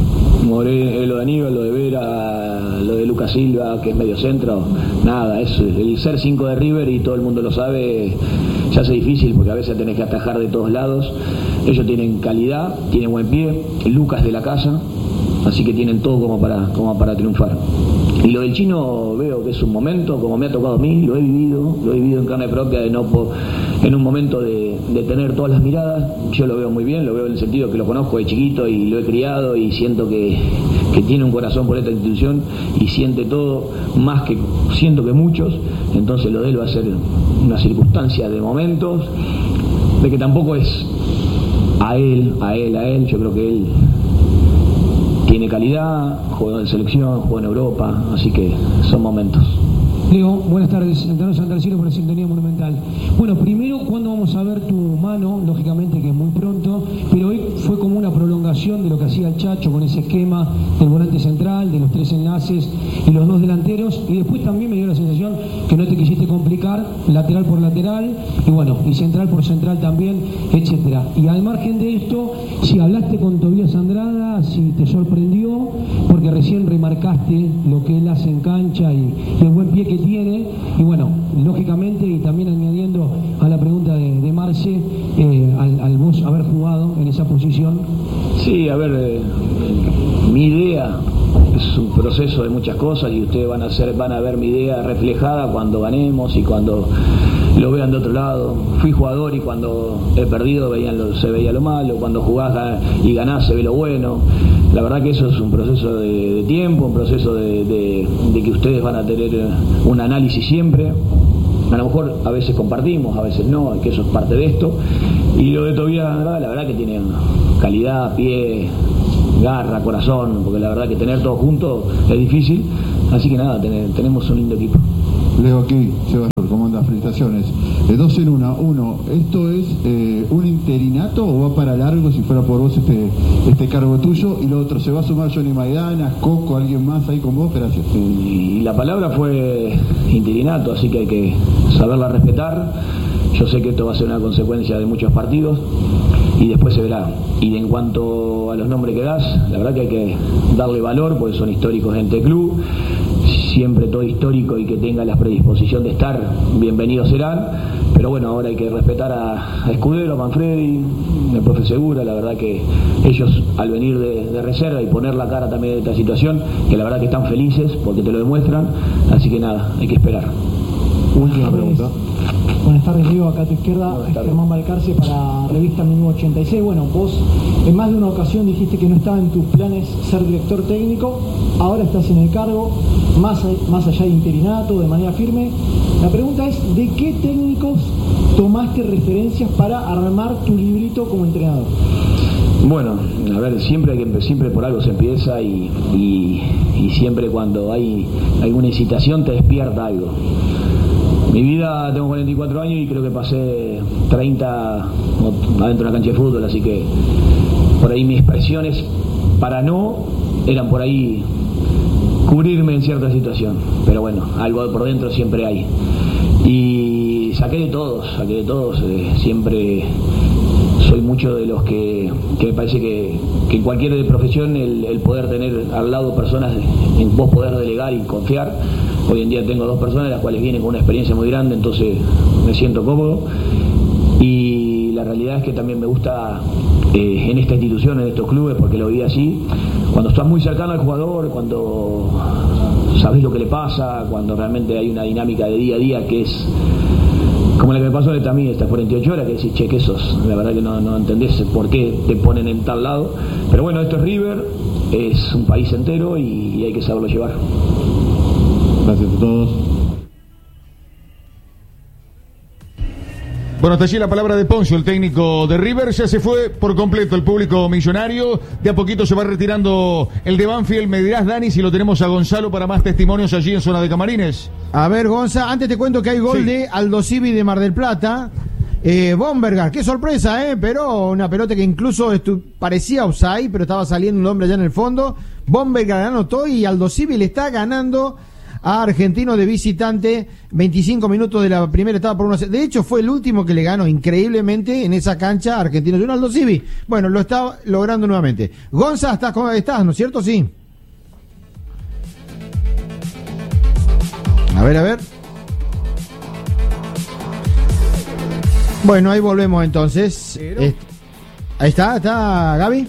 More, lo de Aníbal, lo de Vera, lo de Lucas Silva, que es medio centro, nada, es el ser cinco de River y todo el mundo lo sabe, se hace difícil porque a veces tenés que atajar de todos lados. Ellos tienen calidad, tienen buen pie, Lucas de la casa, así que tienen todo como para, como para triunfar. Y lo del Chino veo que es un momento, como me ha tocado a mí, lo he vivido, lo he vivido en carne propia, de no en un momento de, de tener todas las miradas. Yo lo veo muy bien, lo veo en el sentido que lo conozco de chiquito y lo he criado y siento que, que tiene un corazón por esta institución y siente todo más que siento que muchos. Entonces lo de él va a ser una circunstancia de momentos, de que tampoco es a él, a él, a él, yo creo que él tiene calidad, juega en selección, juega en Europa, así que son momentos. Leo, buenas tardes, Antonio Santarciero por la Sintonía Monumental. Bueno, primero, ¿cuándo vamos a ver tu mano? Lógicamente que es muy pronto, pero hoy fue como una prolongación de lo que hacía el Chacho con ese esquema del volante central, de los tres enlaces y los dos delanteros, y después también me dio la sensación que no te quisiste complicar, lateral por lateral, y bueno, y central por central también, etcétera. Y al margen de esto, si hablaste con Tobías Andrada, si te sorprendió, porque recién remarcaste lo que él hace en cancha y, y el buen pie que tiene, y bueno, lógicamente, y también añadiendo a la pregunta de, de Marce, eh, al, al vos haber jugado en esa posición. Sí, a ver, eh, mi idea es un proceso de muchas cosas y ustedes van a hacer, van a ver mi idea reflejada cuando ganemos y cuando lo vean de otro lado. Fui jugador y cuando he perdido veían lo, se veía lo malo, cuando jugás y ganás se ve lo bueno. La verdad que eso es un proceso de, de tiempo, un proceso de, de, de que ustedes van a tener un análisis siempre. A lo mejor a veces compartimos, a veces no, que eso es parte de esto. Y lo de Tobías, la verdad, la verdad que tiene calidad, pie, garra, corazón, porque la verdad que tener todo junto es difícil. Así que nada, ten, tenemos un lindo equipo. Leo aquí, Sebastián, ¿cómo andas? Felicitaciones. Eh, dos en una. Uno, ¿esto es eh, un interinato o va para largo si fuera por vos este este cargo tuyo? Y lo otro, ¿se va a sumar Johnny Maidana, Coco, alguien más ahí con vos? Gracias. Y la palabra fue interinato, así que hay que saberla respetar. Yo sé que esto va a ser una consecuencia de muchos partidos y después se verá. Y en cuanto a los nombres que das, la verdad que hay que darle valor porque son históricos en este club. Siempre todo histórico y que tenga la predisposición de estar, bienvenidos serán. Pero bueno, ahora hay que respetar a, a Escudero, a Manfredi, al profe Segura. La verdad que ellos al venir de, de reserva y poner la cara también de esta situación, que la verdad que están felices porque te lo demuestran. Así que nada, hay que esperar. Última pregunta. Buenas tardes, Diego, acá a tu izquierda, Germán Balcarce para Revista Menú ochenta y seis. Bueno, vos en más de una ocasión dijiste que no estaba en tus planes ser director técnico, ahora estás en el cargo, más, más allá de interinato, de manera firme. La pregunta es, ¿de qué técnicos tomaste referencias para armar tu librito como entrenador? Bueno, a ver, siempre, hay que, siempre por algo se empieza y, y, y siempre cuando hay alguna incitación te despierta algo. Mi vida, tengo cuarenta y cuatro años y creo que pasé treinta adentro de una cancha de fútbol, así que por ahí mis expresiones para no eran por ahí cubrirme en cierta situación, pero bueno, algo por dentro siempre hay. Y saqué de todos, saqué de todos, eh, siempre soy mucho de los que, que me parece que, que en cualquier profesión el, el poder tener al lado personas en vos poder delegar y confiar. Hoy en día tengo dos personas las cuales vienen con una experiencia muy grande, entonces me siento cómodo. Y la realidad es que también me gusta eh, en esta institución, en estos clubes, porque lo vi así, cuando estás muy cercano al jugador, cuando sabes lo que le pasa, cuando realmente hay una dinámica de día a día que es como la que me pasó a mí estas cuarenta y ocho horas, que decís, che, que sos, la verdad que no, no entendés por qué te ponen en tal lado. Pero bueno, esto es River, es un país entero y, y hay que saberlo llevar. Gracias a todos. Bueno, hasta allí la palabra de Poncio, el técnico de River. Ya se fue por completo el público millonario. De a poquito se va retirando el de Banfield. Me dirás, Dani, si lo tenemos a Gonzalo para más testimonios allí en zona de camarines. A ver, Gonza, antes te cuento que hay gol sí. de Aldo Civi de Mar del Plata. Eh, Bombergar, qué sorpresa, ¿eh? Pero una pelota que incluso estu- parecía offside, pero estaba saliendo un hombre allá en el fondo. Bombergar anotó y Aldo Civi le está ganando a Argentino de visitante, veinticinco minutos de la primera etapa por uno. De hecho, fue el último que le ganó increíblemente en esa cancha a Argentino de Aldo Civi. Bueno, lo está logrando nuevamente. Gonza, estás, estás, ¿no es cierto? Sí. A ver, a ver. Bueno, ahí volvemos entonces. Eh, ahí está, está Gaby.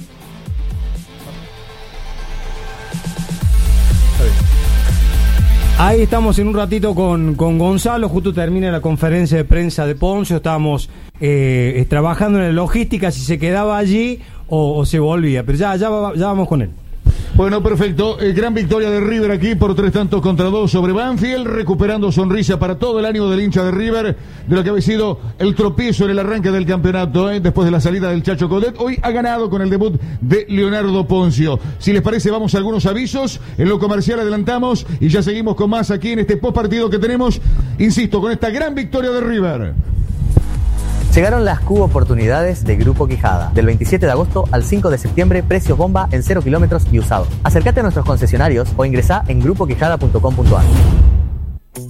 Ahí estamos en un ratito con, con Gonzalo, justo termina la conferencia de prensa de Poncio, estábamos eh, trabajando en la logística, si se quedaba allí o, o se volvía, pero ya, ya, ya vamos con él. Bueno, perfecto. Eh, gran victoria de River aquí por tres tantos contra dos sobre Banfield, recuperando sonrisa para todo el ánimo del hincha de River, de lo que había sido el tropiezo en el arranque del campeonato, eh, después de la salida del Chacho Coudet. Hoy ha ganado con el debut de Leonardo Poncio. Si les parece, vamos a algunos avisos. En lo comercial adelantamos y ya seguimos con más aquí en este post partido que tenemos, insisto, con esta gran victoria de River. Llegaron las Q oportunidades de Grupo Quijada. Del veintisiete de agosto al cinco de septiembre, precios bomba en cero kilómetros y usado. Acércate a nuestros concesionarios o ingresá en grupo quijada punto com punto a r.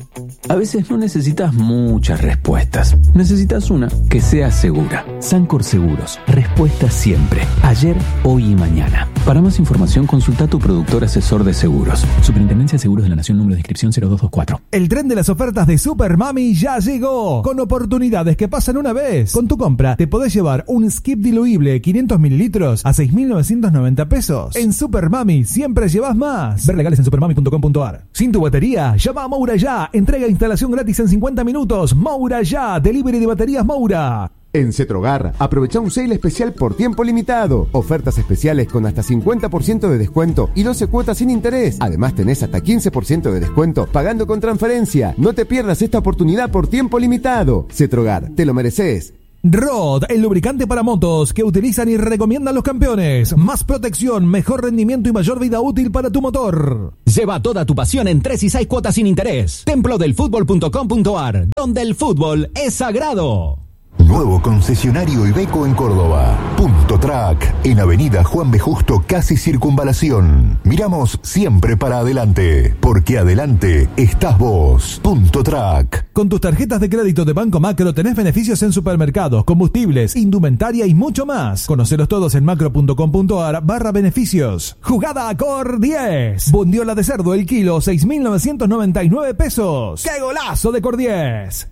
A veces no necesitas muchas respuestas. Necesitas una que sea segura. Sancor Seguros. Respuesta siempre. Ayer, hoy y mañana. Para más información, consulta a tu productor asesor de seguros. Superintendencia de Seguros de la Nación, número de inscripción cero dos dos cuatro. El tren de las ofertas de Super Mami ya llegó. Con oportunidades que pasan una vez. Con tu compra, te podés llevar un skip diluible quinientos mililitros a seis mil novecientos noventa pesos. En Super Mami siempre llevas más. Ver legales en supermami punto com punto ar. Sin tu batería, llama a Moura ya. Entrega instalación gratis en cincuenta minutos. Moura ya. Delivery de baterías Moura. En Cetrogar, aprovecha un sale especial por tiempo limitado. Ofertas especiales con hasta cincuenta por ciento de descuento y doce cuotas sin interés. Además tenés hasta quince por ciento de descuento pagando con transferencia. No te pierdas esta oportunidad por tiempo limitado. Cetrogar, te lo mereces. Rod, el lubricante para motos que utilizan y recomiendan los campeones. Más protección, mejor rendimiento y mayor vida útil para tu motor. Lleva toda tu pasión en tres y seis cuotas sin interés. templo del fútbol punto com punto ar, donde el fútbol es sagrado. Nuevo concesionario Iveco en Córdoba. Punto Track, en Avenida Juan B. Justo, casi Circunvalación. Miramos siempre para adelante, porque adelante estás vos. Punto Track. Con tus tarjetas de crédito de Banco Macro tenés beneficios en supermercados, combustibles, indumentaria y mucho más. Conocelos todos en macro punto com punto ar barra beneficios. Jugada a Cor diez. Bondiola de cerdo el kilo, seis mil novecientos noventa y nueve pesos. ¡Qué golazo de Cor diez!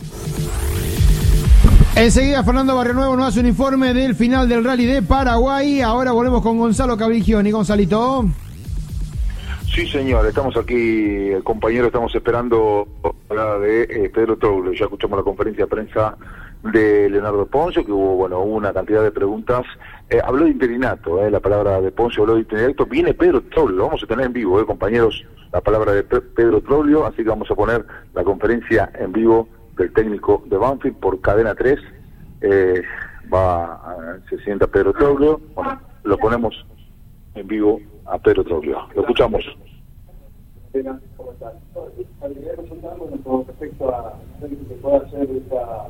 Enseguida Fernando Barrionuevo nos hace un informe del final del Rally de Paraguay. Ahora volvemos con Gonzalo Cabrigioni. Gonzalito. Sí, señor, estamos aquí, el compañero, estamos esperando la de eh, Pedro Troglio. Ya escuchamos la conferencia de prensa de Leonardo Poncio, que hubo, bueno, una cantidad de preguntas. Eh, habló de interinato, eh, la palabra de Poncio habló de interinato. Viene Pedro Troglio, lo vamos a tener en vivo, eh, compañeros, la palabra de Pe- Pedro Troglio, así que vamos a poner la conferencia en vivo del técnico de Banfield por Cadena tres. Eh, va a, se sienta Pedro Troglio. Bueno, lo ponemos en vivo a Pedro Troglio. Lo escuchamos. ¿Cómo están? Con respecto a lo que se puede hacer esta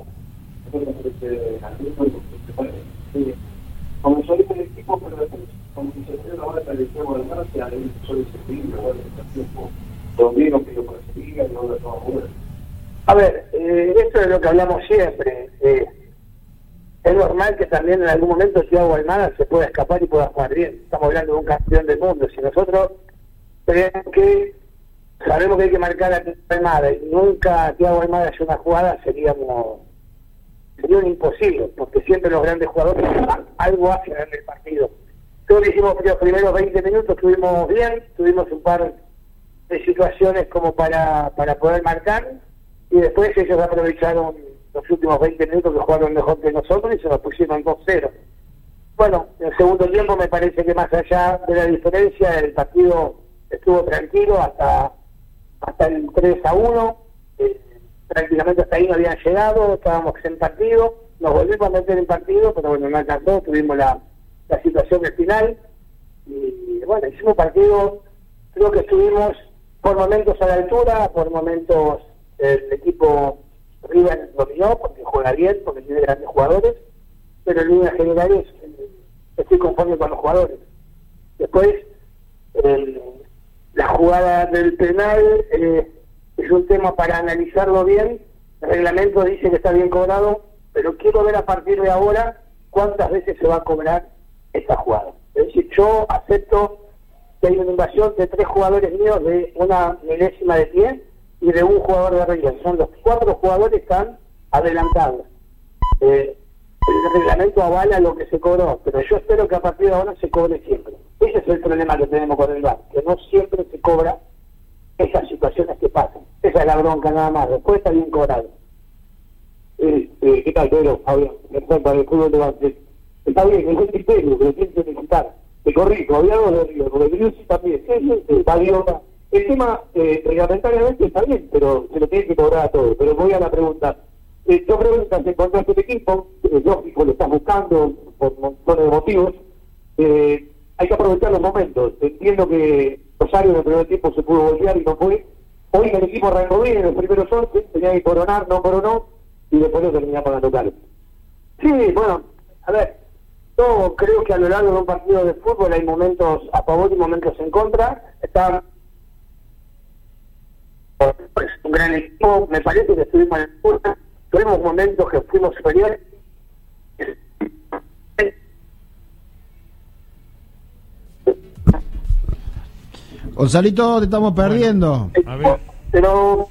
como soy del equipo, pero después como se hace ahora para el equipo de marcha, ahí soy seguir, ahora está tiempo también que lo persiga y ahora todo bueno. A ver, eh, esto es lo que hablamos siempre. Eh, es normal que también en algún momento Thiago Almada se pueda escapar y pueda jugar bien. Estamos hablando de un campeón del mundo. Si nosotros creemos que sabemos que hay que marcar a Thiago Almada y nunca Thiago Almada hace una jugada, seríamos sería un imposible, porque siempre los grandes jugadores algo hacen en el partido. Creo que hicimos los primeros veinte minutos, estuvimos bien, tuvimos un par de situaciones como para, para poder marcar, y después ellos aprovecharon los últimos veinte minutos que jugaron mejor que nosotros y se nos pusieron dos cero. Bueno, en el segundo tiempo me parece que más allá de la diferencia, el partido estuvo tranquilo hasta hasta el tres a uno, eh, prácticamente hasta ahí no habían llegado, estábamos en partido, nos volvimos a meter en partido, pero bueno, no alcanzó, tuvimos la, la situación del final, y bueno, hicimos un partido, creo que estuvimos por momentos a la altura, por momentos el equipo River dominó, porque juega bien, porque tiene grandes jugadores, pero en líneas generales eh, estoy conforme con los jugadores. Después, el, la jugada del penal eh, es un tema para analizarlo bien. El reglamento dice que está bien cobrado, pero quiero ver a partir de ahora cuántas veces se va a cobrar esta jugada. Es decir, yo acepto que hay una invasión de tres jugadores míos de una milésima de pie y de un jugador de River. Son los cuatro jugadores que están adelantados. Eh, el reglamento avala lo que se cobró, pero yo espero que a partir de ahora se cobre siempre. Ese es el problema que tenemos con el V A R, que no siempre se cobra esas situaciones que pasan. Esa es la bronca nada más, después está bien cobrado. Eh, eh, ¿Qué tal, Pedro? Fabián, para el fútbol de Banfield. Está bien, es un criterio, pero tiene que necesitar. Te corrijo, había dos de River, porque River sí también. Sí, sí, sí, valió. El tema, eh, reglamentariamente está bien, pero se lo tiene que cobrar a todo. Pero voy a la pregunta. Eh, yo preguntas, encontraste el equipo, eh, lógico, lo estás buscando por montones de motivos. Eh, hay que aprovechar los momentos. Entiendo que Rosario en el primer tiempo se pudo voltear y no fue. Hoy el equipo arrancó bien en los primeros once, tenía que coronar, no coronó, y después lo terminamos ganando local. Sí, bueno, a ver, yo creo que a lo largo de un partido de fútbol hay momentos a favor y momentos en contra. Están es un gran equipo, me parece que estuvimos en la puerta, tuvimos momentos que fuimos superiores. Gonzalito, te estamos perdiendo. Bueno, pero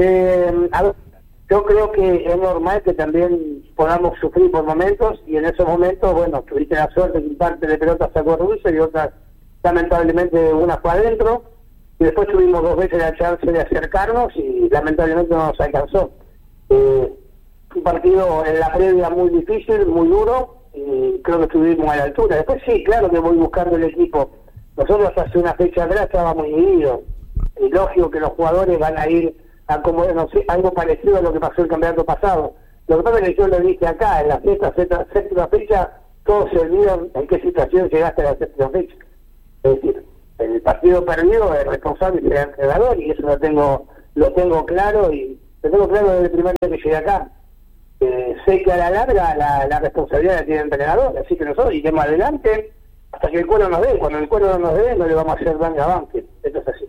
eh, a ver, yo creo que es normal que también podamos sufrir por momentos, y en esos momentos, bueno, tuviste la suerte que un parte de pelota sacó Ruiz y otras, lamentablemente, una fue adentro, y después tuvimos dos veces la chance de acercarnos y lamentablemente no nos alcanzó. Eh, un partido en la previa muy difícil, muy duro, y creo que estuvimos a la altura. Después sí, claro que voy buscando el equipo. Nosotros hace una fecha atrás estábamos divididos. Es lógico que los jugadores van a ir a como, no sé, algo parecido a lo que pasó el campeonato pasado. Lo que pasa es que yo lo dije acá, en la sexta, sexta, séptima fecha, todos se olvidan en qué situación llegaste a la séptima fecha. Es decir, el partido perdido es responsable del entrenador, y eso lo tengo lo tengo claro, y lo tengo claro desde el primer día que llegué acá. Eh, sé que a la larga la, la responsabilidad la tiene el entrenador, así que nosotros iremos adelante hasta que el cuero nos dé. Cuando el cuero no nos dé, no le vamos a hacer daño a Banfield. Esto es así.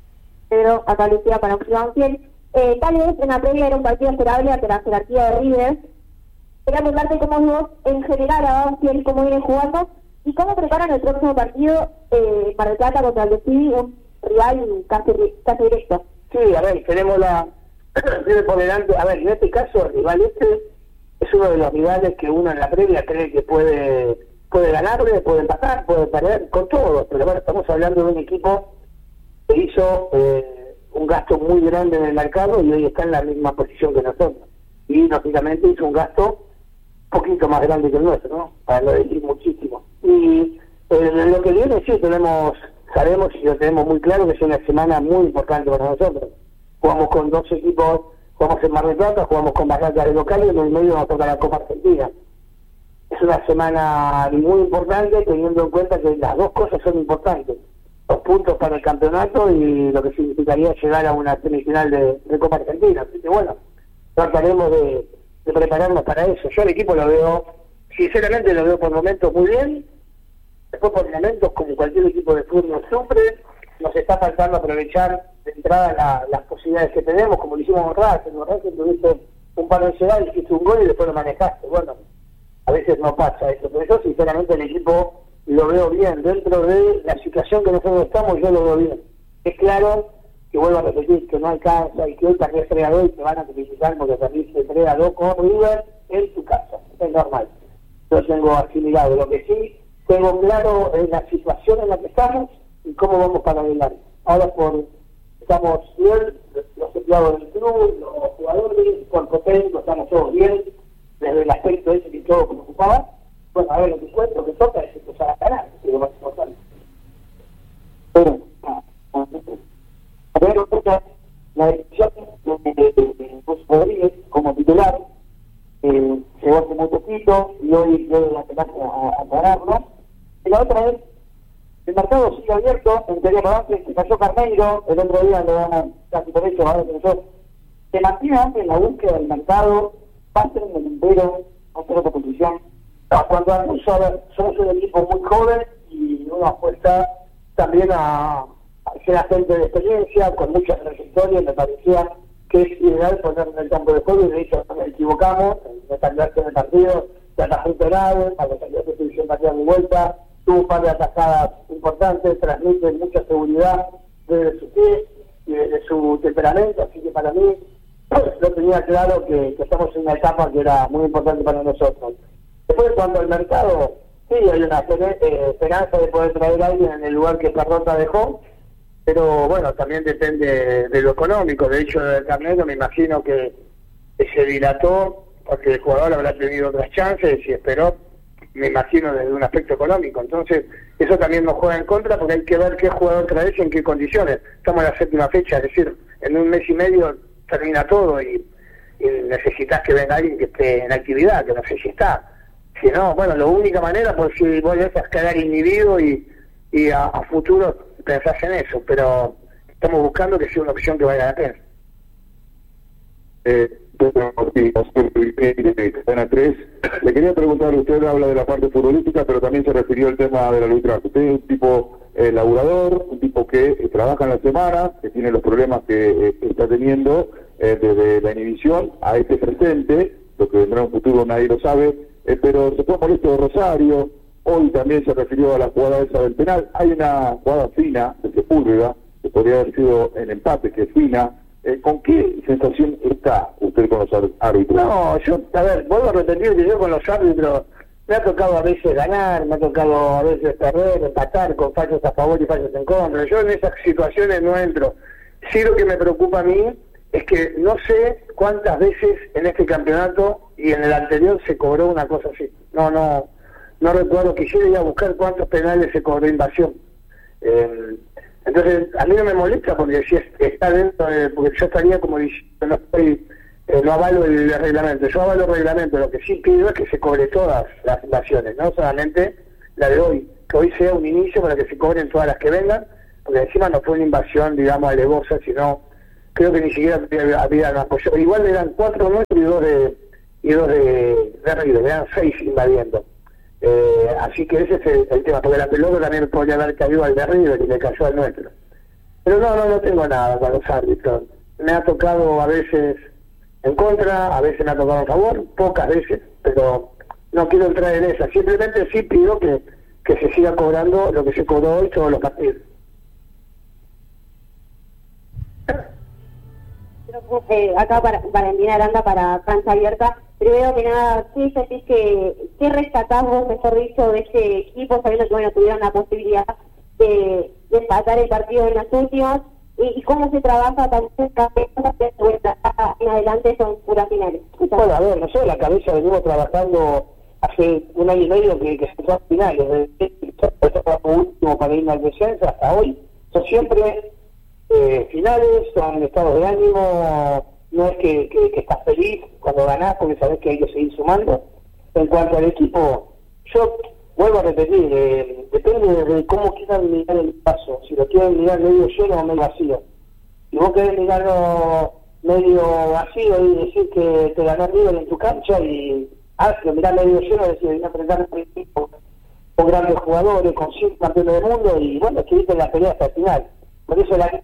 Pero acá Lucía para Banfield. Eh, tal vez en la previa era un partido esperable ante la jerarquía de River. Quería preguntarte cómo vos en general a Banfield, cómo vienen jugando y cómo preparan el próximo partido eh, para el Plata contra el Destiny, un rival casi, casi directo. Sí, a ver, tenemos la... River por delante. A ver, en este caso el rival este es uno de los rivales que uno en la previa cree que puede puede ganarle, puede empatar, puede perder, con todos, pero bueno, estamos hablando de un equipo que hizo eh, un gasto muy grande en el mercado y hoy está en la misma posición que nosotros, y lógicamente hizo un gasto un poquito más grande que el nuestro, ¿no? Para no decir muchísimo. Y eh, en lo que viene sí tenemos, sabemos y lo tenemos muy claro que es una semana muy importante para nosotros. Jugamos con dos equipos, jugamos en Mar del Plata, jugamos con Barracas de local, y en el medio nos toca la Copa Argentina. Es una semana muy importante, teniendo en cuenta que las dos cosas son importantes: los puntos para el campeonato y lo que significaría llegar a una semifinal de, de Copa Argentina. Así que bueno, trataremos de, de prepararnos para eso. Yo al equipo lo veo, sinceramente lo veo por momentos muy bien, después por momentos, como cualquier equipo de fútbol nos sufre, nos está faltando aprovechar de entrada la, las posibilidades que tenemos, como lo hicimos en Racing. En Racing tuviste un par de llegadas, hiciste un gol y después lo manejaste. Bueno, a veces no pasa eso, pero yo sinceramente el equipo lo veo bien. Dentro de la situación que nosotros estamos, yo lo veo bien. Es claro que, vuelvo a repetir, que no alcanza y que hoy también es tres a dos y te van a criticar porque también se tres a dos con River en tu casa. Es normal. Yo tengo asimilado. Lo que sí tengo claro es la situación en la que estamos y cómo vamos para adelante. Ahora por estamos bien, los empleados del club, los jugadores, por contento, estamos todos bien, desde el aspecto ese que todo preocupaba. Bueno, a ver, lo que cuento, lo que toca es empezar a ganar, que es lo más importante. Pero, a ver, la decisión de José Rodríguez como titular eh, llegó hace muy poquito y hoy yo la tengo a, a ganarlo. Y la otra es, el mercado sigue abierto, en teoría por antes, se cayó Carneiro, el otro día lo damos casi por eso, ahora que nosotros se mantiene antes en la búsqueda del mercado, va a ser un delantero, va a ser otra posición. Cuando a ver, somos un equipo muy joven y uno apuesta también a, a ser agente de experiencia, con mucha trayectoria. Me parecía que es ideal poner en el campo de juego, y de hecho nos equivocamos, me cambiaste en el partido, te atajó un penal, cuando cambiaste de división partida de vuelta, tuvo un par de atajadas importantes, transmite mucha seguridad desde su pie y desde su temperamento, así que para mí yo tenía claro que, que estamos en una etapa que era muy importante para nosotros. Después, cuando el mercado, sí, hay una eh, esperanza de poder traer a alguien en el lugar que Parrota dejó, pero bueno, también depende de lo económico. De hecho, el Carneiro me imagino que, que se dilató porque el jugador habrá tenido otras chances y esperó, me imagino, desde un aspecto económico. Entonces, eso también nos juega en contra porque hay que ver qué jugador traes y en qué condiciones. Estamos en la séptima fecha, es decir, en un mes y medio termina todo y, y necesitas que venga alguien que esté en actividad, que no sé si está. Si no, bueno, la única manera, pues si vos ya es quedar inhibido y, y a, a futuro pensás en eso, pero estamos buscando que sea una opción que valga la pena. Eh, bueno, sí, Cadena tres, Le quería preguntar, usted habla de la parte futbolística, pero también se refirió al tema del arbitraje. Usted es un tipo eh, laburador, un tipo que eh, trabaja en la semana, que tiene los problemas que eh, está teniendo eh, desde la inhibición a este presente, lo que vendrá en un futuro nadie lo sabe, eh, pero se fue molesto de Rosario, hoy también se refirió a la jugada esa del penal. Hay una jugada fina de Sepúlveda, que podría haber sido en empate, que es fina. Eh, ¿Con qué sensación está usted con los árbitros? No, yo, a ver, vuelvo a repetir que yo con los árbitros me ha tocado a veces ganar, me ha tocado a veces perder, empatar con fallos a favor y fallos en contra. Yo en esas situaciones no entro. Sí, lo que me preocupa a mí es que no sé cuántas veces en este campeonato y en el anterior se cobró una cosa así. No, no, no recuerdo. Quisiera ir a buscar cuántos penales se cobró invasión. Eh, Entonces, a mí no me molesta porque si es, está dentro de, porque yo estaría como diciendo, no estoy, eh, no avalo el reglamento, yo avalo el reglamento, lo que sí pido es que se cobre todas las invasiones, no solamente la de hoy, que hoy sea un inicio para que se cobren todas las que vengan, porque encima no fue una invasión, digamos, alevosa, sino, creo que ni siquiera habían apoyado, igual eran cuatro nuestros y dos de, y dos de, de River, eran seis invadiendo. Eh, así que ese es el, el tema, porque la pelota también podría haber caído al de River y le cayó al nuestro. Pero no, no, no tengo nada con los árbitros. Me ha tocado a veces en contra, a veces me ha tocado a favor, pocas veces, pero no quiero entrar en esa. Simplemente sí pido que, que se siga cobrando lo que se cobró hoy todos los partidos. Eh, acá para Valentina Aranda para Cancha Abierta. Primero que nada, ¿qué sentís que, qué rescatás vos, mejor dicho, de este equipo, sabiendo que bueno, tuvieron la posibilidad de, de empatar el partido en las últimas? Y, y cómo se trabaja también en adelante son puras finales. Bueno, a ver, nosotros la cabeza venimos trabajando hace un año y medio que, que se son finales, desde el último para irnos al descenso hasta hoy. Son siempre eh, finales, son estados de ánimo. No es que, que, que estás feliz cuando ganás porque sabés que hay que seguir sumando. En cuanto al equipo, yo vuelvo a repetir, eh, depende de cómo quieran mirar el paso. Si lo quieren mirar medio lleno o medio vacío. Si vos querés mirarlo medio vacío y decir que te ganó River en tu cancha y hazlo, mirar medio lleno y decir, enfrentar un equipo con grandes jugadores, con cinco campeones del mundo y bueno, que viste la pelea hasta el final. Por eso la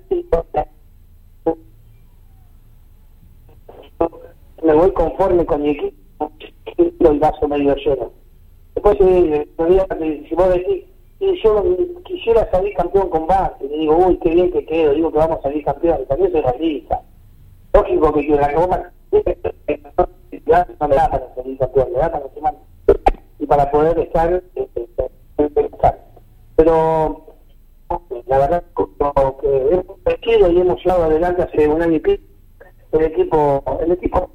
me voy conforme con mi equipo, el vaso medio lleno. Después, eh, si vos decís, si yo quisiera salir campeón con base, le digo, uy, qué bien que quedo, digo que vamos a salir campeón, también soy realista. Lógico que la goma no me da para salir campeón, me da para semana. Y para poder estar, eh, estar. Pero, la verdad, que hemos crecido y hemos llevado adelante hace un año y pico. El equipo, el equipo.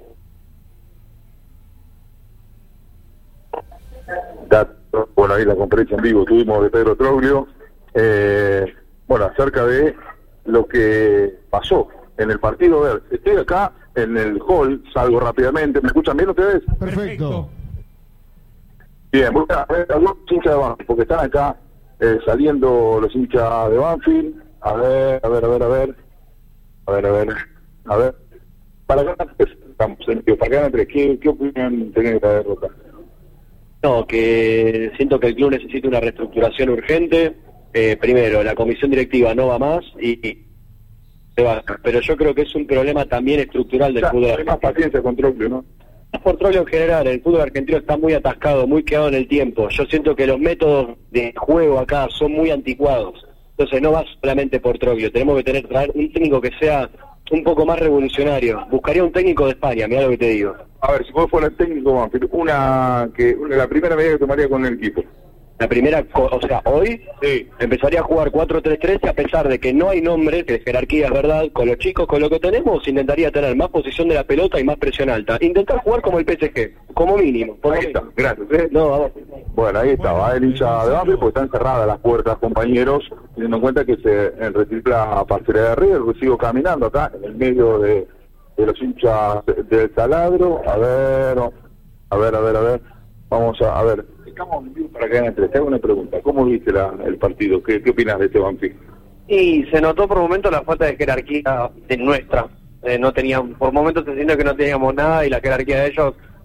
Bueno, ahí la conferencia en vivo tuvimos de Pedro Troglio, eh, bueno, acerca de lo que pasó en el partido. A ver, estoy acá en el hall, salgo rápidamente. ¿Me escuchan bien ustedes? Perfecto. Bien, voy a ver a los hinchas de Banfield, porque están acá eh, saliendo los hinchas de Banfield. A ver, a ver, a ver, a ver. A ver, a ver. A ver, para ganar tres, estamos en para ganar tres, ¿qué, qué opinión tenés de la derrota? No, que siento que el club necesita una reestructuración urgente. Eh, primero, la comisión directiva no va más y, y se va. Pero yo creo que es un problema también estructural del o sea, fútbol hay argentino. más paciencia con Troglio, ¿no? Por Troglio en general, el fútbol argentino está muy atascado, muy quedado en el tiempo. Yo siento que los métodos de juego acá son muy anticuados. Entonces no va solamente por Troglio, tenemos que tener traer un técnico que sea un poco más revolucionario. Buscaría un técnico de España, mira lo que te digo. A ver, si vos fueras técnico, una que una, la primera medida que tomaría con el equipo. La primera, o sea, hoy sí. Empezaría a jugar cuatro tres tres a pesar de que no hay nombre, que es jerarquía, es verdad, con los chicos, con lo que tenemos, intentaría tener más posición de la pelota y más presión alta. Intentar jugar como el P S G, como mínimo. Por ahí está, gracias. ¿eh? No, vamos. Bueno, ahí estaba el hincha de Banfield, porque están cerradas las puertas, compañeros, teniendo en cuenta que se recicla la parcela de River. Sigo caminando acá en el medio de, de los hinchas del Taladro. A ver, a ver, a ver, a ver. Vamos a, a ver. Estamos en vivo para que hagan tres. Te hago una pregunta. ¿Cómo viste la, el partido? ¿Qué, qué opinas de este Banfield? Y se notó por momentos la falta de jerarquía de nuestra. Eh, no teníamos, por momentos se siente que no teníamos nada y la jerarquía de ellos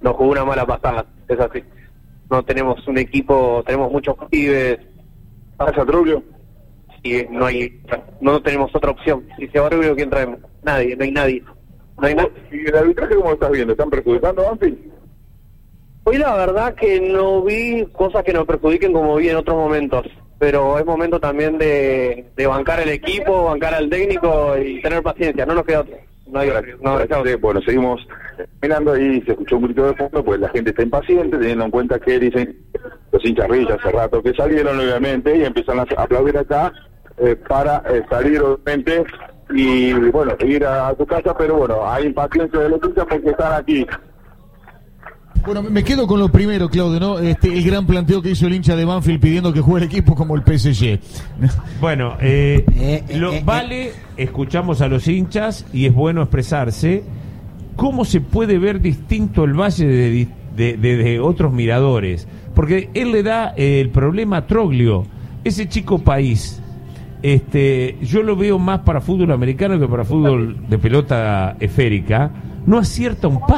nos jugó una mala pasada, es así. No tenemos un equipo, tenemos muchos pibes. ¿Pasa Troglio? Y no hay, no tenemos otra opción. Si se va Rubio, ¿quién traemos? Nadie, no hay nadie. No hay nadie. ¿Y el arbitraje cómo lo estás viendo? ¿Están perjudicando a Banfield? Hoy la verdad que no vi cosas que nos perjudiquen como vi en otros momentos, pero es momento también de, de bancar el equipo, bancar al técnico y tener paciencia, no nos queda otro. No hay, no, no, bueno, seguimos mirando y se escuchó un grito de fondo, pues la gente está impaciente, teniendo en cuenta que dicen los hinchas Rilla hace rato que salieron, obviamente, y empiezan a aplaudir acá eh, para eh, salir, obviamente, y bueno, ir a, a tu casa, pero bueno, hay impaciencia de los hinchas porque están aquí. Bueno, me quedo con lo primero, Claudio, ¿no? Este, el gran planteo que hizo el hincha de Banfield pidiendo que juegue el equipo como el P S G. Bueno, eh, lo, vale, escuchamos a los hinchas y es bueno expresarse. ¿Cómo se puede ver distinto el Valle de, de, de, de otros miradores? Porque él le da eh, el problema a Troglio, ese chico país. Este, yo lo veo más para fútbol americano que para fútbol de pelota esférica. No acierta un paso.